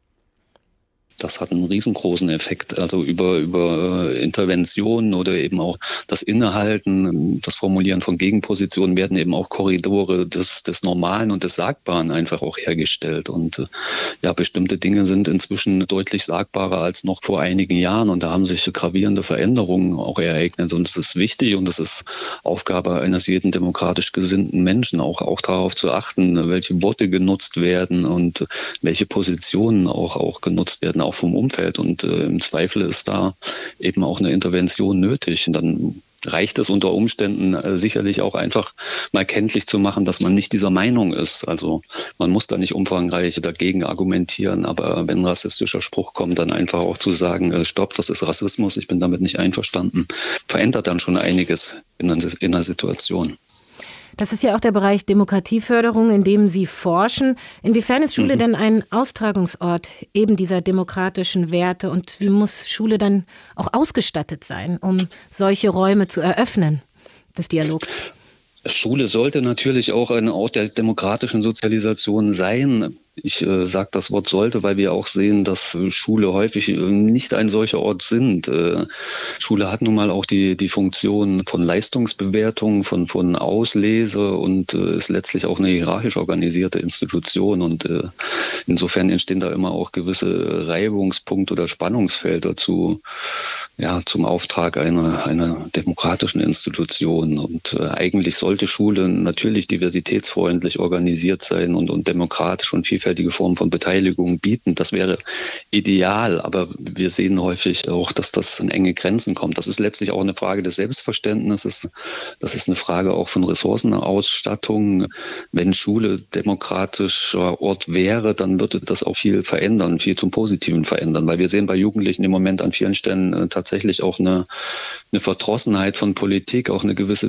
Das hat einen riesengroßen Effekt, also über, über Interventionen oder eben auch das Innehalten, das Formulieren von Gegenpositionen werden eben auch Korridore des, des Normalen und des Sagbaren einfach auch hergestellt. Und ja, bestimmte Dinge sind inzwischen deutlich sagbarer als noch vor einigen Jahren und da haben sich gravierende Veränderungen auch ereignet. Und es ist wichtig und es ist Aufgabe eines jeden demokratisch gesinnten Menschen, auch, auch darauf zu achten, welche Worte genutzt werden und welche Positionen auch, auch genutzt werden. Auch vom Umfeld und äh, im Zweifel ist da eben auch eine Intervention nötig. Und dann reicht es unter Umständen äh, sicherlich auch einfach mal kenntlich zu machen, dass man nicht dieser Meinung ist. Also man muss da nicht umfangreich dagegen argumentieren, aber wenn ein rassistischer Spruch kommt, dann einfach auch zu sagen, äh, stopp, das ist Rassismus, ich bin damit nicht einverstanden, verändert dann schon einiges in einer, in einer Situation. Das ist ja auch der Bereich Demokratieförderung, in dem Sie forschen. Inwiefern ist Schule mhm. denn ein Austragungsort eben dieser demokratischen Werte und wie muss Schule dann auch ausgestattet sein, um solche Räume zu eröffnen des Dialogs? Schule sollte natürlich auch ein Ort der demokratischen Sozialisation sein. Ich äh, sage das Wort sollte, weil wir auch sehen, dass äh, Schule häufig äh, nicht ein solcher Ort sind. Äh, Schule hat nun mal auch die, die Funktion von Leistungsbewertung, von, von Auslese und äh, ist letztlich auch eine hierarchisch organisierte Institution. Und äh, insofern entstehen da immer auch gewisse Reibungspunkte oder Spannungsfelder zu, ja, zum Auftrag einer, einer demokratischen Institution. Und äh, eigentlich sollte Schule natürlich diversitätsfreundlich organisiert sein und, und demokratisch und vielfältig Formen von Beteiligung bieten. Das wäre ideal, aber wir sehen häufig auch, dass das in enge Grenzen kommt. Das ist letztlich auch eine Frage des Selbstverständnisses. Das ist eine Frage auch von Ressourcenausstattung. Wenn Schule demokratischer Ort wäre, dann würde das auch viel verändern, viel zum Positiven verändern, weil wir sehen bei Jugendlichen im Moment an vielen Stellen tatsächlich auch eine, eine Verdrossenheit von Politik, auch eine gewisse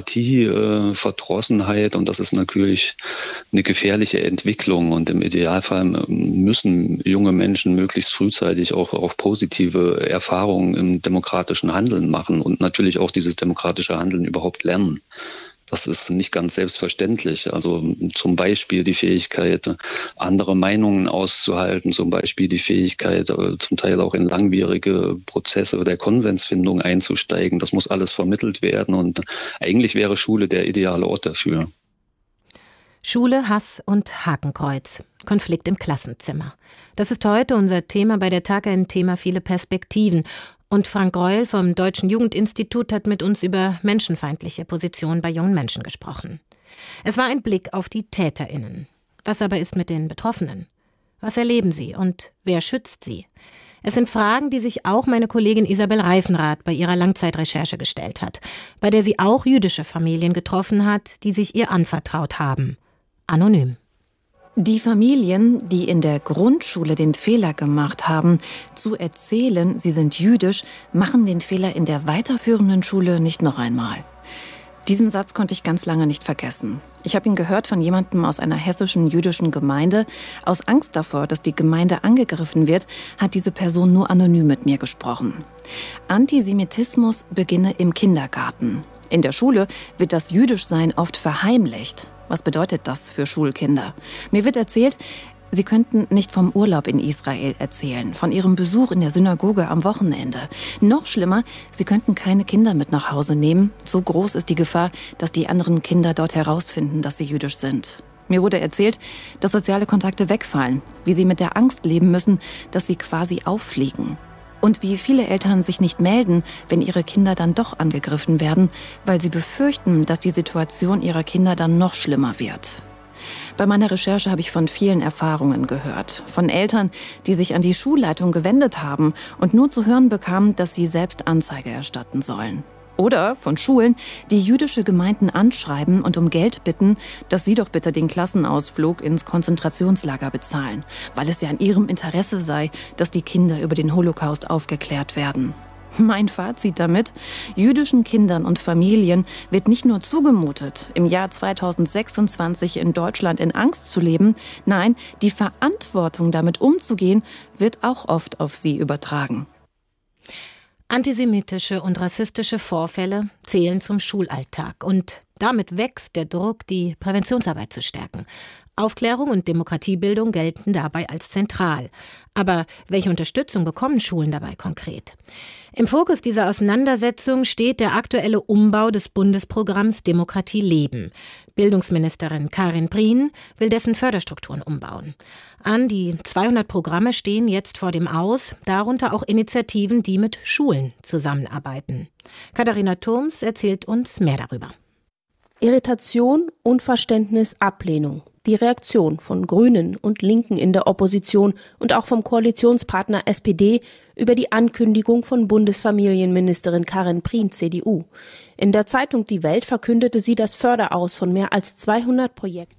Demokratieverdrossenheit und das ist natürlich eine gefährliche Entwicklung und im Im Idealfall müssen junge Menschen möglichst frühzeitig auch, auch positive Erfahrungen im demokratischen Handeln machen und natürlich auch dieses demokratische Handeln überhaupt lernen. Das ist nicht ganz selbstverständlich. Also zum Beispiel die Fähigkeit, andere Meinungen auszuhalten, zum Beispiel die Fähigkeit, zum Teil auch in langwierige Prozesse der Konsensfindung einzusteigen. Das muss alles vermittelt werden und eigentlich wäre Schule der ideale Ort dafür. Schule, Hass und Hakenkreuz. Konflikt im Klassenzimmer. Das ist heute unser Thema bei der Tag, ein Thema viele Perspektiven. Und Frank Greul vom Deutschen Jugendinstitut hat mit uns über menschenfeindliche Positionen bei jungen Menschen gesprochen. Es war ein Blick auf die TäterInnen. Was aber ist mit den Betroffenen? Was erleben sie und wer schützt sie? Es sind Fragen, die sich auch meine Kollegin Isabel Reifenrath bei ihrer Langzeitrecherche gestellt hat, bei der sie auch jüdische Familien getroffen hat, die sich ihr anvertraut haben. Anonym. Die Familien, die in der Grundschule den Fehler gemacht haben, zu erzählen, sie sind jüdisch, machen den Fehler in der weiterführenden Schule nicht noch einmal. Diesen Satz konnte ich ganz lange nicht vergessen. Ich habe ihn gehört von jemandem aus einer hessischen jüdischen Gemeinde. Aus Angst davor, dass die Gemeinde angegriffen wird, hat diese Person nur anonym mit mir gesprochen. Antisemitismus beginne im Kindergarten. In der Schule wird das Jüdischsein oft verheimlicht. Was bedeutet das für Schulkinder? Mir wird erzählt, sie könnten nicht vom Urlaub in Israel erzählen, von ihrem Besuch in der Synagoge am Wochenende. Noch schlimmer, sie könnten keine Kinder mit nach Hause nehmen. So groß ist die Gefahr, dass die anderen Kinder dort herausfinden, dass sie jüdisch sind. Mir wurde erzählt, dass soziale Kontakte wegfallen, wie sie mit der Angst leben müssen, dass sie quasi auffliegen. Und wie viele Eltern sich nicht melden, wenn ihre Kinder dann doch angegriffen werden, weil sie befürchten, dass die Situation ihrer Kinder dann noch schlimmer wird. Bei meiner Recherche habe ich von vielen Erfahrungen gehört. Von Eltern, die sich an die Schulleitung gewendet haben und nur zu hören bekamen, dass sie selbst Anzeige erstatten sollen. Oder von Schulen, die jüdische Gemeinden anschreiben und um Geld bitten, dass sie doch bitte den Klassenausflug ins Konzentrationslager bezahlen, weil es ja in ihrem Interesse sei, dass die Kinder über den Holocaust aufgeklärt werden. Mein Fazit damit: Jüdischen Kindern und Familien wird nicht nur zugemutet, im Jahr zweitausendsechsundzwanzig in Deutschland in Angst zu leben, nein, die Verantwortung, damit umzugehen, wird auch oft auf sie übertragen. Antisemitische und rassistische Vorfälle zählen zum Schulalltag. Und damit wächst der Druck, die Präventionsarbeit zu stärken. Aufklärung und Demokratiebildung gelten dabei als zentral. Aber welche Unterstützung bekommen Schulen dabei konkret? Im Fokus dieser Auseinandersetzung steht der aktuelle Umbau des Bundesprogramms Demokratie leben. Bildungsministerin Karin Prien will dessen Förderstrukturen umbauen. An die zweihundert Programme stehen jetzt vor dem Aus, darunter auch Initiativen, die mit Schulen zusammenarbeiten. Katharina Thurms erzählt uns mehr darüber. Irritation, Unverständnis, Ablehnung. Die Reaktion von Grünen und Linken in der Opposition und auch vom Koalitionspartner S P D über die Ankündigung von Bundesfamilienministerin Karin Prien, C D U. In der Zeitung Die Welt verkündete sie das Förderaus von mehr als zweihundert Projekten.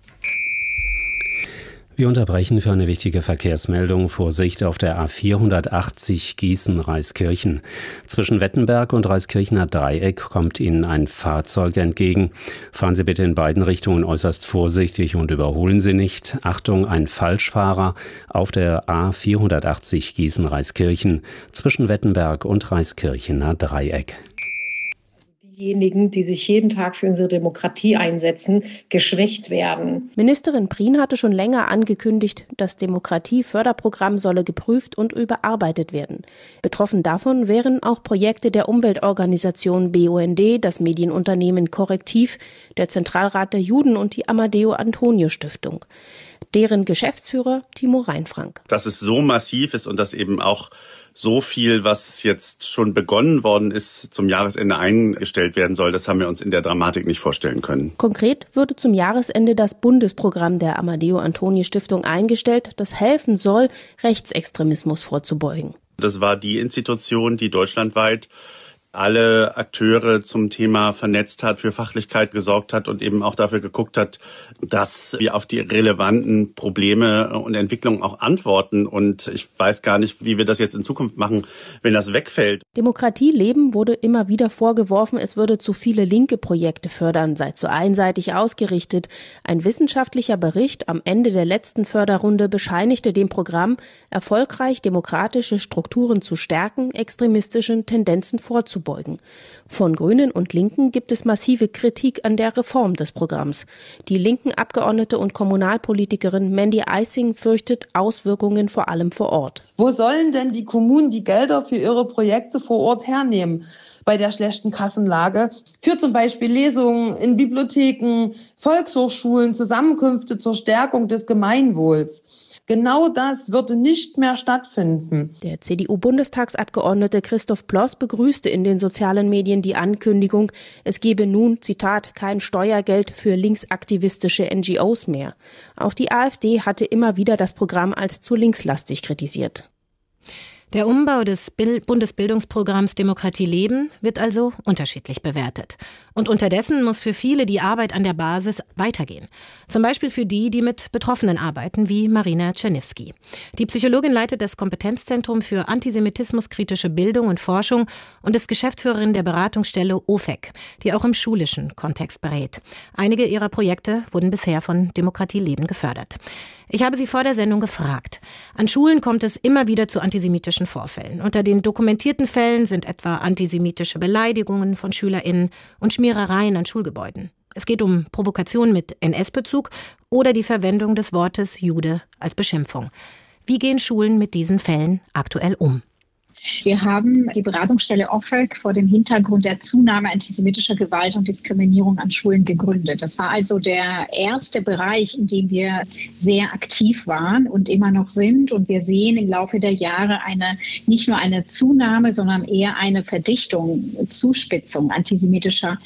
Wir unterbrechen für eine wichtige Verkehrsmeldung. Vorsicht auf der A vierhundertachtzig Gießen-Reiskirchen. Zwischen Wettenberg und Reiskirchener Dreieck kommt Ihnen ein Fahrzeug entgegen. Fahren Sie bitte in beiden Richtungen äußerst vorsichtig und überholen Sie nicht. Achtung, ein Falschfahrer auf der A vierhundertachtzig Gießen-Reiskirchen zwischen Wettenberg und Reiskirchener Dreieck. Diejenigen, die sich jeden Tag für unsere Demokratie einsetzen, geschwächt werden. Ministerin Prien hatte schon länger angekündigt, das Demokratieförderprogramm solle geprüft und überarbeitet werden. Betroffen davon wären auch Projekte der Umweltorganisation B U N D, das Medienunternehmen Korrektiv, der Zentralrat der Juden und die Amadeo Antonio Stiftung. Deren Geschäftsführer Timo Reinfrank. Dass es so massiv ist und dass eben auch so viel, was jetzt schon begonnen worden ist, zum Jahresende eingestellt werden soll, das haben wir uns in der Dramatik nicht vorstellen können. Konkret würde zum Jahresende das Bundesprogramm der Amadeo Antonio Stiftung eingestellt, das helfen soll, Rechtsextremismus vorzubeugen. Das war die Institution, die deutschlandweit alle Akteure zum Thema vernetzt hat, für Fachlichkeit gesorgt hat und eben auch dafür geguckt hat, dass wir auf die relevanten Probleme und Entwicklungen auch antworten. Und ich weiß gar nicht, wie wir das jetzt in Zukunft machen, wenn das wegfällt. Demokratie leben wurde immer wieder vorgeworfen, es würde zu viele linke Projekte fördern, sei zu einseitig ausgerichtet. Ein wissenschaftlicher Bericht am Ende der letzten Förderrunde bescheinigte dem Programm, erfolgreich demokratische Strukturen zu stärken, extremistischen Tendenzen vorzubeugen. Von Grünen und Linken gibt es massive Kritik an der Reform des Programms. Die linken Abgeordnete und Kommunalpolitikerin Mandy Eising fürchtet Auswirkungen vor allem vor Ort. Wo sollen denn die Kommunen die Gelder für ihre Projekte vor Ort hernehmen? Bei der schlechten Kassenlage für zum Beispiel Lesungen in Bibliotheken, Volkshochschulen, Zusammenkünfte zur Stärkung des Gemeinwohls. Genau das würde nicht mehr stattfinden. Der C D U-Bundestagsabgeordnete Christoph Ploss begrüßte in den sozialen Medien die Ankündigung, es gebe nun, Zitat, kein Steuergeld für linksaktivistische N G Os mehr. Auch die AfD hatte immer wieder das Programm als zu linkslastig kritisiert. Der Umbau des Bundesbildungsprogramms Demokratie leben wird also unterschiedlich bewertet. Und unterdessen muss für viele die Arbeit an der Basis weitergehen. Zum Beispiel für die, die mit Betroffenen arbeiten, wie Marina Czerniewski. Die Psychologin leitet das Kompetenzzentrum für antisemitismuskritische Bildung und Forschung und ist Geschäftsführerin der Beratungsstelle O F E C, die auch im schulischen Kontext berät. Einige ihrer Projekte wurden bisher von Demokratie leben gefördert. Ich habe sie vor der Sendung gefragt. An Schulen kommt es immer wieder zu antisemitischen Vorfällen. Unter den dokumentierten Fällen sind etwa antisemitische Beleidigungen von SchülerInnen und Schmierereien an Schulgebäuden. Es geht um Provokation mit N S-Bezug oder die Verwendung des Wortes Jude als Beschimpfung. Wie gehen Schulen mit diesen Fällen aktuell um? Wir haben die Beratungsstelle O F E C vor dem Hintergrund der Zunahme antisemitischer Gewalt und Diskriminierung an Schulen gegründet. Das war also der erste Bereich, in dem wir sehr aktiv waren und immer noch sind. Und wir sehen im Laufe der Jahre eine, nicht nur eine Zunahme, sondern eher eine Verdichtung, Zuspitzung antisemitischer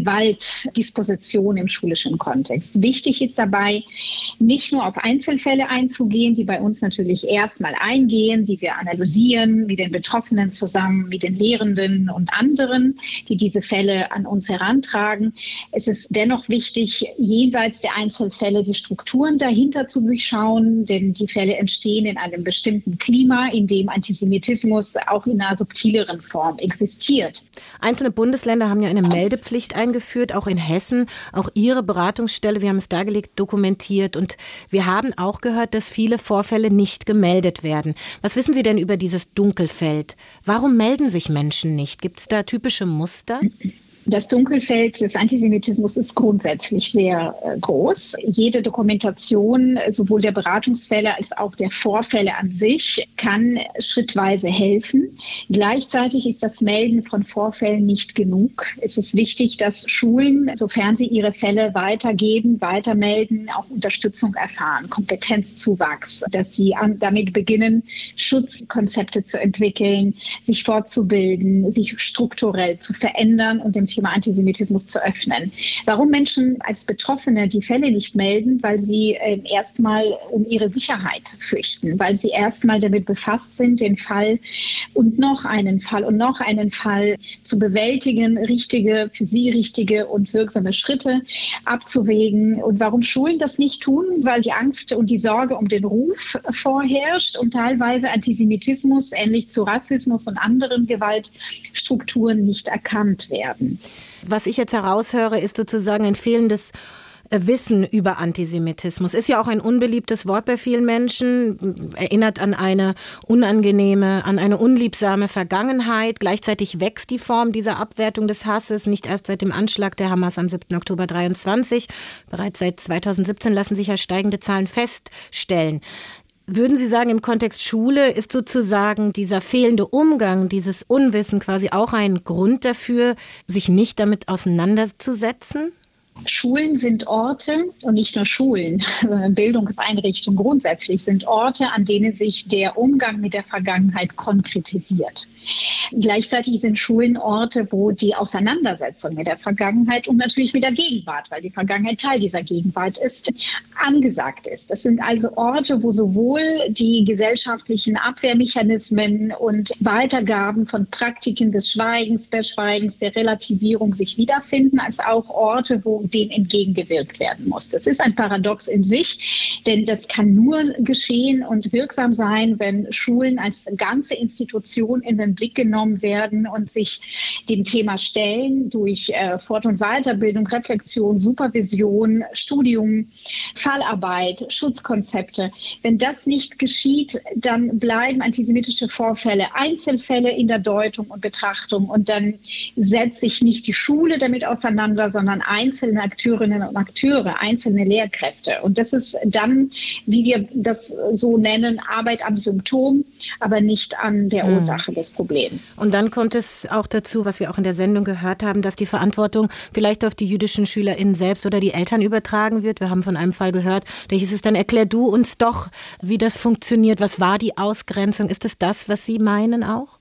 Gewaltdisposition im schulischen Kontext. Wichtig ist dabei, nicht nur auf Einzelfälle einzugehen, die bei uns natürlich erstmal eingehen, die wir analysieren mit den Betroffenen zusammen, mit den Lehrenden und anderen, die diese Fälle an uns herantragen. Es ist dennoch wichtig, jenseits der Einzelfälle die Strukturen dahinter zu durchschauen, denn die Fälle entstehen in einem bestimmten Klima, in dem Antisemitismus auch in einer subtileren Form existiert. Einzelne Bundesländer haben ja eine Meldepflicht eingeführt, auch in Hessen. Auch Ihre Beratungsstelle, Sie haben es dargelegt, dokumentiert. Und wir haben auch gehört, dass viele Vorfälle nicht gemeldet werden. Was wissen Sie denn über dieses Dunkelfeld? Warum melden sich Menschen nicht? Gibt es da typische Muster? Das Dunkelfeld des Antisemitismus ist grundsätzlich sehr äh, groß. Jede Dokumentation, sowohl der Beratungsfälle als auch der Vorfälle an sich, kann schrittweise helfen. Gleichzeitig ist das Melden von Vorfällen nicht genug. Es ist wichtig, dass Schulen, sofern sie ihre Fälle weitergeben, weitermelden, auch Unterstützung erfahren, Kompetenzzuwachs, dass sie an, damit beginnen, Schutzkonzepte zu entwickeln, sich fortzubilden, sich strukturell zu verändern und dem Thema Antisemitismus zu öffnen. Warum Menschen als Betroffene die Fälle nicht melden? Weil sie äh, erstmal um ihre Sicherheit fürchten, weil sie erstmal damit befasst sind, den Fall und noch einen Fall und noch einen Fall zu bewältigen, richtige, für sie richtige und wirksame Schritte abzuwägen. Und warum Schulen das nicht tun? Weil die Angst und die Sorge um den Ruf vorherrscht und teilweise Antisemitismus, ähnlich zu Rassismus und anderen Gewaltstrukturen, nicht erkannt werden. Was ich jetzt heraushöre, ist sozusagen ein fehlendes Wissen über Antisemitismus. Ist ja auch ein unbeliebtes Wort bei vielen Menschen, erinnert an eine unangenehme, an eine unliebsame Vergangenheit. Gleichzeitig wächst die Form dieser Abwertung des Hasses, nicht erst seit dem Anschlag der Hamas am siebten Oktober dreiundzwanzig. Bereits seit zweitausendsiebzehn lassen sich ja steigende Zahlen feststellen. Würden Sie sagen, im Kontext Schule ist sozusagen dieser fehlende Umgang, dieses Unwissen quasi auch ein Grund dafür, sich nicht damit auseinanderzusetzen? Schulen sind Orte und nicht nur Schulen, sondern Bildungseinrichtungen grundsätzlich sind Orte, an denen sich der Umgang mit der Vergangenheit konkretisiert. Gleichzeitig sind Schulen Orte, wo die Auseinandersetzung mit der Vergangenheit und natürlich mit der Gegenwart, weil die Vergangenheit Teil dieser Gegenwart ist, angesagt ist. Das sind also Orte, wo sowohl die gesellschaftlichen Abwehrmechanismen und Weitergaben von Praktiken des Schweigens, Verschweigens, der Relativierung sich wiederfinden, als auch Orte, wo dem entgegengewirkt werden muss. Das ist ein Paradox in sich, denn das kann nur geschehen und wirksam sein, wenn Schulen als ganze Institution in den Blick genommen werden und sich dem Thema stellen durch äh, Fort- und Weiterbildung, Reflexion, Supervision, Studium, Fallarbeit, Schutzkonzepte. Wenn das nicht geschieht, dann bleiben antisemitische Vorfälle Einzelfälle in der Deutung und Betrachtung und dann setzt sich nicht die Schule damit auseinander, sondern einzelne Akteurinnen und Akteure, einzelne Lehrkräfte. Und das ist dann, wie wir das so nennen, Arbeit am Symptom, aber nicht an der mhm. Ursache des Problems. Und dann kommt es auch dazu, was wir auch in der Sendung gehört haben, dass die Verantwortung vielleicht auf die jüdischen SchülerInnen selbst oder die Eltern übertragen wird. Wir haben von einem Fall gehört, da hieß es dann, erklär du uns doch, wie das funktioniert. Was war die Ausgrenzung? Ist es das, was Sie meinen auch?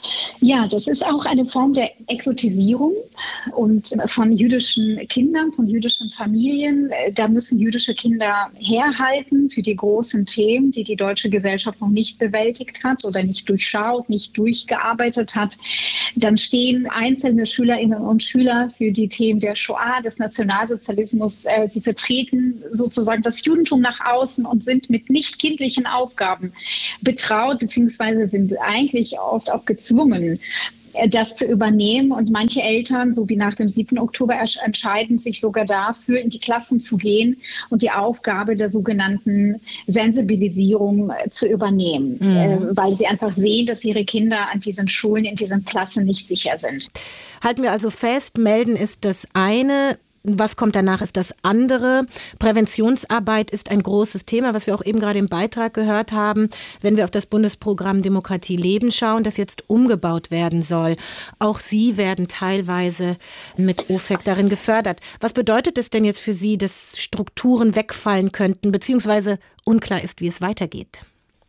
Ja, das ist auch eine Form der Exotisierung und von jüdischen Kindern, von jüdischen Familien. Da müssen jüdische Kinder herhalten für die großen Themen, die die deutsche Gesellschaft noch nicht bewältigt hat oder nicht durchschaut, nicht durchgearbeitet hat. Dann stehen einzelne Schülerinnen und Schüler für die Themen der Shoah, des Nationalsozialismus. Sie vertreten sozusagen das Judentum nach außen und sind mit nicht kindlichen Aufgaben betraut, beziehungsweise sind eigentlich oft auch gezwungen, das zu übernehmen. Und manche Eltern, so wie nach dem siebten Oktober, entscheiden sich sogar dafür, in die Klassen zu gehen und die Aufgabe der sogenannten Sensibilisierung zu übernehmen, mhm. äh, weil sie einfach sehen, dass ihre Kinder an diesen Schulen, in diesen Klassen nicht sicher sind. Halten wir also fest, melden ist das eine. Was kommt danach, ist das andere. Präventionsarbeit ist ein großes Thema, was wir auch eben gerade im Beitrag gehört haben. Wenn wir auf das Bundesprogramm Demokratie leben schauen, das jetzt umgebaut werden soll. Auch Sie werden teilweise mit O F E C darin gefördert. Was bedeutet es denn jetzt für Sie, dass Strukturen wegfallen könnten, beziehungsweise unklar ist, wie es weitergeht?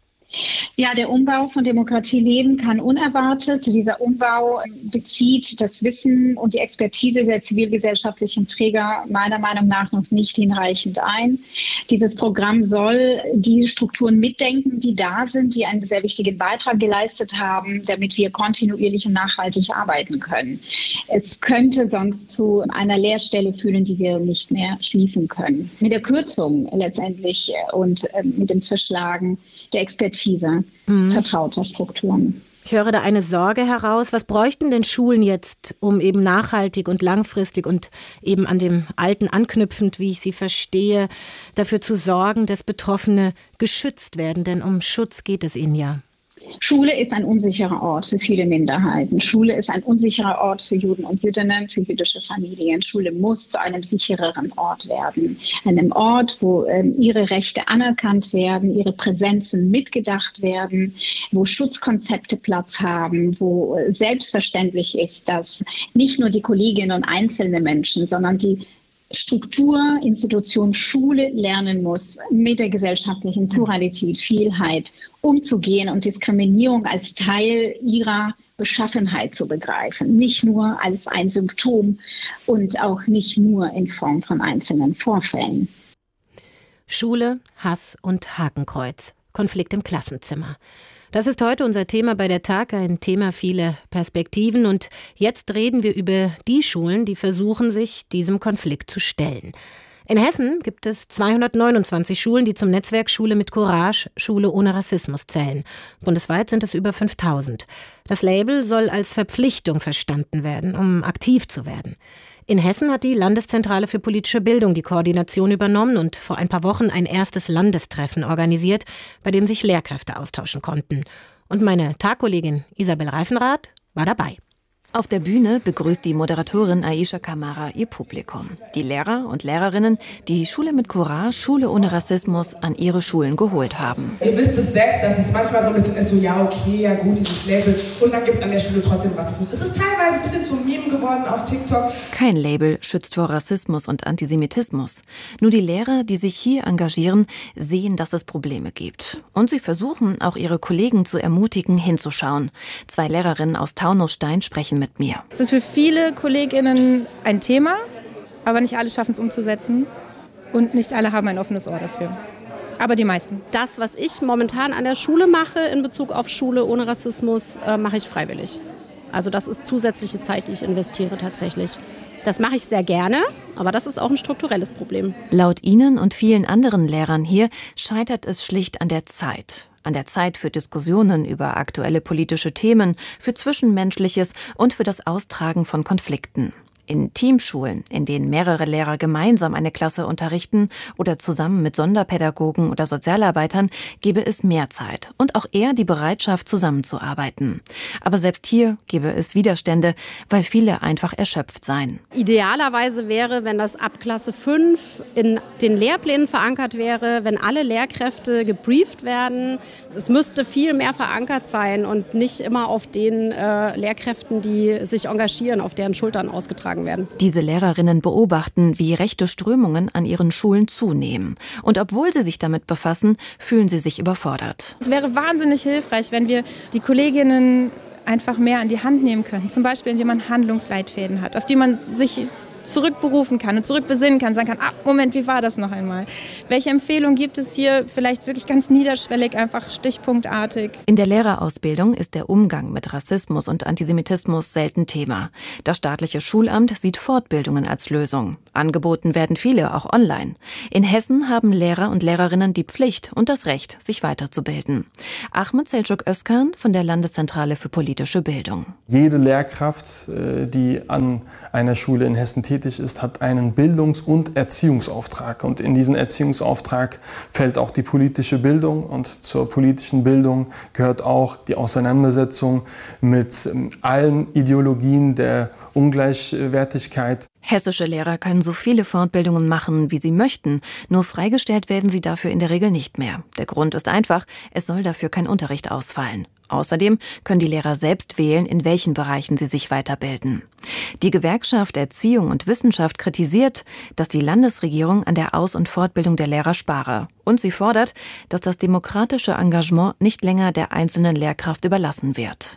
Ja, der Umbau von Demokratie leben kann unerwartet. Dieser Umbau bezieht das Wissen und die Expertise der zivilgesellschaftlichen Träger meiner Meinung nach noch nicht hinreichend ein. Dieses Programm soll die Strukturen mitdenken, die da sind, die einen sehr wichtigen Beitrag geleistet haben, damit wir kontinuierlich und nachhaltig arbeiten können. Es könnte sonst zu einer Leerstelle führen, die wir nicht mehr schließen können. Mit der Kürzung letztendlich und mit dem Zerschlagen der Expertise mhm. vertrauter Strukturen. Ich höre da eine Sorge heraus. Was bräuchten denn Schulen jetzt, um eben nachhaltig und langfristig und eben an dem Alten anknüpfend, wie ich sie verstehe, dafür zu sorgen, dass Betroffene geschützt werden? Denn um Schutz geht es ihnen ja. Schule ist ein unsicherer Ort für viele Minderheiten. Schule ist ein unsicherer Ort für Juden und Jüdinnen, für jüdische Familien. Schule muss zu einem sichereren Ort werden. Einem Ort, wo ähm, ihre Rechte anerkannt werden, ihre Präsenzen mitgedacht werden, wo Schutzkonzepte Platz haben, wo äh, selbstverständlich ist, dass nicht nur die Kolleginnen und einzelne Menschen, sondern die Struktur, Institution, Schule lernen muss, mit der gesellschaftlichen Pluralität, Vielheit umzugehen und Diskriminierung als Teil ihrer Beschaffenheit zu begreifen. Nicht nur als ein Symptom und auch nicht nur in Form von einzelnen Vorfällen. Schule, Hass und Hakenkreuz. Konflikt im Klassenzimmer. Das ist heute unser Thema bei der Tag, ein Thema viele Perspektiven. Und jetzt reden wir über die Schulen, die versuchen, sich diesem Konflikt zu stellen. In Hessen gibt es zweihundertneunundzwanzig Schulen, die zum Netzwerk Schule mit Courage, Schule ohne Rassismus zählen. Bundesweit sind es über fünftausend. Das Label soll als Verpflichtung verstanden werden, um aktiv zu werden. In Hessen hat die Landeszentrale für politische Bildung die Koordination übernommen und vor ein paar Wochen ein erstes Landestreffen organisiert, bei dem sich Lehrkräfte austauschen konnten. Und meine Tagkollegin Isabel Reifenrath war dabei. Auf der Bühne begrüßt die Moderatorin Aisha Kamara ihr Publikum. Die Lehrer und Lehrerinnen, die Schule mit Courage, Schule ohne Rassismus an ihre Schulen geholt haben. Ihr wisst es selbst, dass es manchmal so ein bisschen ist, so ja okay, ja gut, dieses Label. Und dann gibt es an der Schule trotzdem Rassismus. Es ist teilweise ein bisschen zum Meme geworden auf TikTok. Kein Label schützt vor Rassismus und Antisemitismus. Nur die Lehrer, die sich hier engagieren, sehen, dass es Probleme gibt. Und sie versuchen, auch ihre Kollegen zu ermutigen, hinzuschauen. Zwei Lehrerinnen aus Taunusstein sprechen mit mir. Es ist für viele KollegInnen ein Thema, aber nicht alle schaffen es umzusetzen und nicht alle haben ein offenes Ohr dafür. Aber die meisten. Das, was ich momentan an der Schule mache in Bezug auf Schule ohne Rassismus, äh, mache ich freiwillig. Also das ist zusätzliche Zeit, die ich investiere tatsächlich. Das mache ich sehr gerne, aber das ist auch ein strukturelles Problem. Laut Ihnen und vielen anderen Lehrern hier scheitert es schlicht an der Zeit. An der Zeit für Diskussionen über aktuelle politische Themen, für Zwischenmenschliches und für das Austragen von Konflikten. In Teamschulen, in denen mehrere Lehrer gemeinsam eine Klasse unterrichten oder zusammen mit Sonderpädagogen oder Sozialarbeitern, gäbe es mehr Zeit und auch eher die Bereitschaft, zusammenzuarbeiten. Aber selbst hier gäbe es Widerstände, weil viele einfach erschöpft seien. Idealerweise wäre, wenn das ab Klasse fünf in den Lehrplänen verankert wäre, wenn alle Lehrkräfte gebrieft werden. Es müsste viel mehr verankert sein und nicht immer auf den äh, Lehrkräften, die sich engagieren, auf deren Schultern ausgetragen werden. Diese Lehrerinnen beobachten, wie rechte Strömungen an ihren Schulen zunehmen. Und obwohl sie sich damit befassen, fühlen sie sich überfordert. Es wäre wahnsinnig hilfreich, wenn wir die Kolleginnen einfach mehr an die Hand nehmen könnten. Zum Beispiel, indem man Handlungsleitfäden hat, auf die man sich zurückberufen kann und zurückbesinnen kann, sagen kann, ah, Moment, wie war das noch einmal? Welche Empfehlungen gibt es hier? Vielleicht wirklich ganz niederschwellig, einfach stichpunktartig. In der Lehrerausbildung ist der Umgang mit Rassismus und Antisemitismus selten Thema. Das staatliche Schulamt sieht Fortbildungen als Lösung. Angeboten werden viele, auch online. In Hessen haben Lehrer und Lehrerinnen die Pflicht und das Recht, sich weiterzubilden. Ahmed Selçuk-Özkan von der Landeszentrale für politische Bildung. Jede Lehrkraft, die an einer Schule in Hessen tätig ist, hat einen Bildungs- und Erziehungsauftrag. Und in diesen Erziehungsauftrag fällt auch die politische Bildung. Und zur politischen Bildung gehört auch die Auseinandersetzung mit allen Ideologien der Ungleichwertigkeit. Hessische Lehrer können so viele Fortbildungen machen, wie sie möchten. Nur freigestellt werden sie dafür in der Regel nicht mehr. Der Grund ist einfach, es soll dafür kein Unterricht ausfallen. Außerdem können die Lehrer selbst wählen, in welchen Bereichen sie sich weiterbilden. Die Gewerkschaft Erziehung und Wissenschaft kritisiert, dass die Landesregierung an der Aus- und Fortbildung der Lehrer spare. Und sie fordert, dass das demokratische Engagement nicht länger der einzelnen Lehrkraft überlassen wird.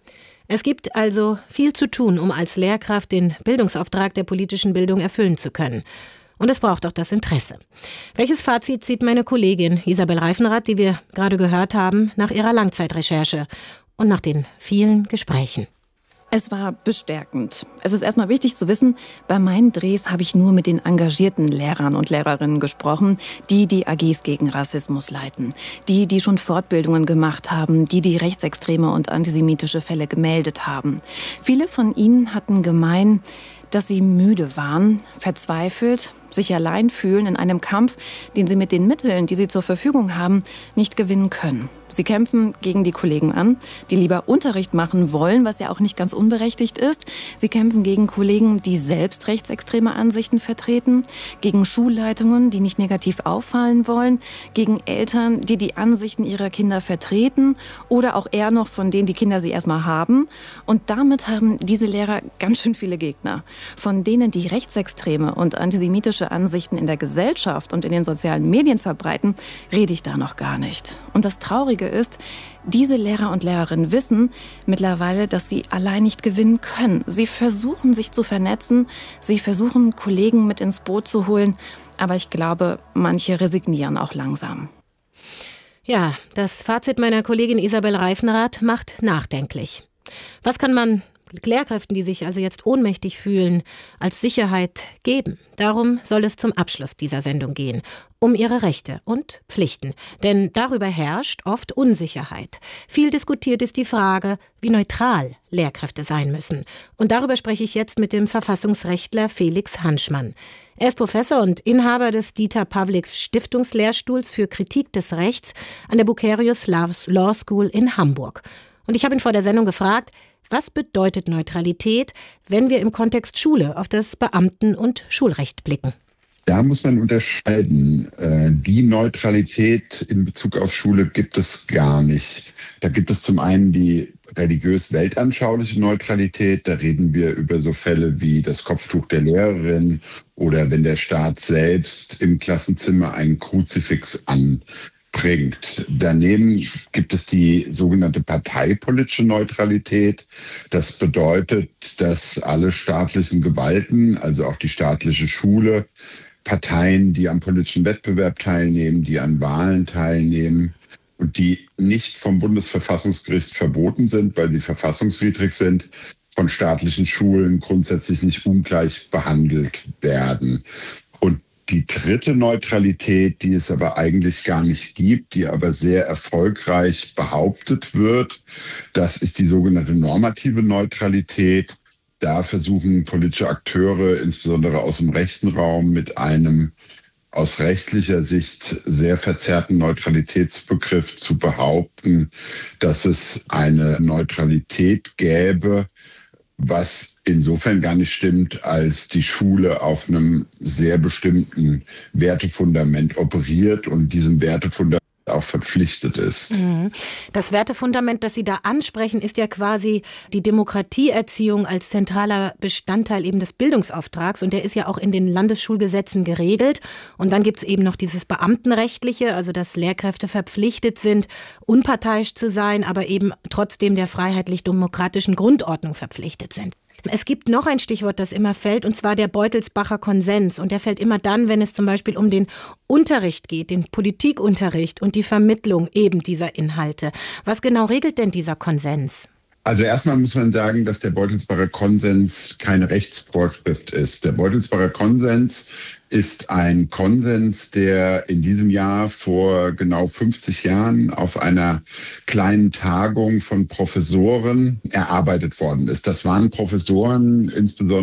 Es gibt also viel zu tun, um als Lehrkraft den Bildungsauftrag der politischen Bildung erfüllen zu können. Und es braucht auch das Interesse. Welches Fazit zieht meine Kollegin Isabel Reifenrath, die wir gerade gehört haben, nach ihrer Langzeitrecherche und nach den vielen Gesprächen? Es war bestärkend. Es ist erstmal wichtig zu wissen, bei meinen Drehs habe ich nur mit den engagierten Lehrern und Lehrerinnen gesprochen, die die A Gs gegen Rassismus leiten, die, die schon Fortbildungen gemacht haben, die die rechtsextreme und antisemitische Fälle gemeldet haben. Viele von ihnen hatten gemein, dass sie müde waren, verzweifelt, sich allein fühlen in einem Kampf, den sie mit den Mitteln, die sie zur Verfügung haben, nicht gewinnen können. Sie kämpfen gegen die Kollegen an, die lieber Unterricht machen wollen, was ja auch nicht ganz unberechtigt ist. Sie kämpfen gegen Kollegen, die selbst rechtsextreme Ansichten vertreten, gegen Schulleitungen, die nicht negativ auffallen wollen, gegen Eltern, die die Ansichten ihrer Kinder vertreten oder auch eher noch von denen die Kinder sie erstmal haben. Und damit haben diese Lehrer ganz schön viele Gegner, von denen die rechtsextreme und antisemitische Ansichten in der Gesellschaft und in den sozialen Medien verbreiten, rede ich da noch gar nicht. Und das Traurige ist, diese Lehrer und Lehrerinnen wissen mittlerweile, dass sie allein nicht gewinnen können. Sie versuchen, sich zu vernetzen, sie versuchen, Kollegen mit ins Boot zu holen, aber ich glaube, manche resignieren auch langsam. Ja, das Fazit meiner Kollegin Isabel Reifenrath macht nachdenklich. Was kann man Lehrkräften, die sich also jetzt ohnmächtig fühlen, als Sicherheit geben? Darum soll es zum Abschluss dieser Sendung gehen. Um ihre Rechte und Pflichten. Denn darüber herrscht oft Unsicherheit. Viel diskutiert ist die Frage, wie neutral Lehrkräfte sein müssen. Und darüber spreche ich jetzt mit dem Verfassungsrechtler Felix Hanschmann. Er ist Professor und Inhaber des Dieter Pawlik Stiftungslehrstuhls für Kritik des Rechts an der Bucerius Law School in Hamburg. Und ich habe ihn vor der Sendung gefragt, was bedeutet Neutralität, wenn wir im Kontext Schule auf das Beamten- und Schulrecht blicken? Da muss man unterscheiden. Die Neutralität in Bezug auf Schule gibt es gar nicht. Da gibt es zum einen die religiös-weltanschauliche Neutralität. Da reden wir über so Fälle wie das Kopftuch der Lehrerin oder wenn der Staat selbst im Klassenzimmer einen Kruzifix an bringt. Daneben gibt es die sogenannte parteipolitische Neutralität. Das bedeutet, dass alle staatlichen Gewalten, also auch die staatliche Schule, Parteien, die am politischen Wettbewerb teilnehmen, die an Wahlen teilnehmen und die nicht vom Bundesverfassungsgericht verboten sind, weil sie verfassungswidrig sind, von staatlichen Schulen grundsätzlich nicht ungleich behandelt werden. Und die dritte Neutralität, die es aber eigentlich gar nicht gibt, die aber sehr erfolgreich behauptet wird, das ist die sogenannte normative Neutralität. Da versuchen politische Akteure, insbesondere aus dem rechten Raum, mit einem aus rechtlicher Sicht sehr verzerrten Neutralitätsbegriff zu behaupten, dass es eine Neutralität gäbe, was insofern gar nicht stimmt, als die Schule auf einem sehr bestimmten Wertefundament operiert und diesem Wertefundament auch verpflichtet ist. Das Wertefundament, das Sie da ansprechen, ist ja quasi die Demokratieerziehung als zentraler Bestandteil eben des Bildungsauftrags und der ist ja auch in den Landesschulgesetzen geregelt. Und dann gibt es eben noch dieses Beamtenrechtliche, also dass Lehrkräfte verpflichtet sind, unparteiisch zu sein, aber eben trotzdem der freiheitlich-demokratischen Grundordnung verpflichtet sind. Es gibt noch ein Stichwort, das immer fällt, und zwar der Beutelsbacher Konsens. Und der fällt immer dann, wenn es zum Beispiel um den Unterricht geht, den Politikunterricht und die Vermittlung eben dieser Inhalte. Was genau regelt denn dieser Konsens? Also erstmal muss man sagen, dass der Beutelsbacher Konsens keine Rechtsvorschrift ist. Der Beutelsbacher Konsens ist ein Konsens, der in diesem Jahr vor genau fünfzig Jahren auf einer kleinen Tagung von Professoren erarbeitet worden ist. Das waren Professoren, insbesondere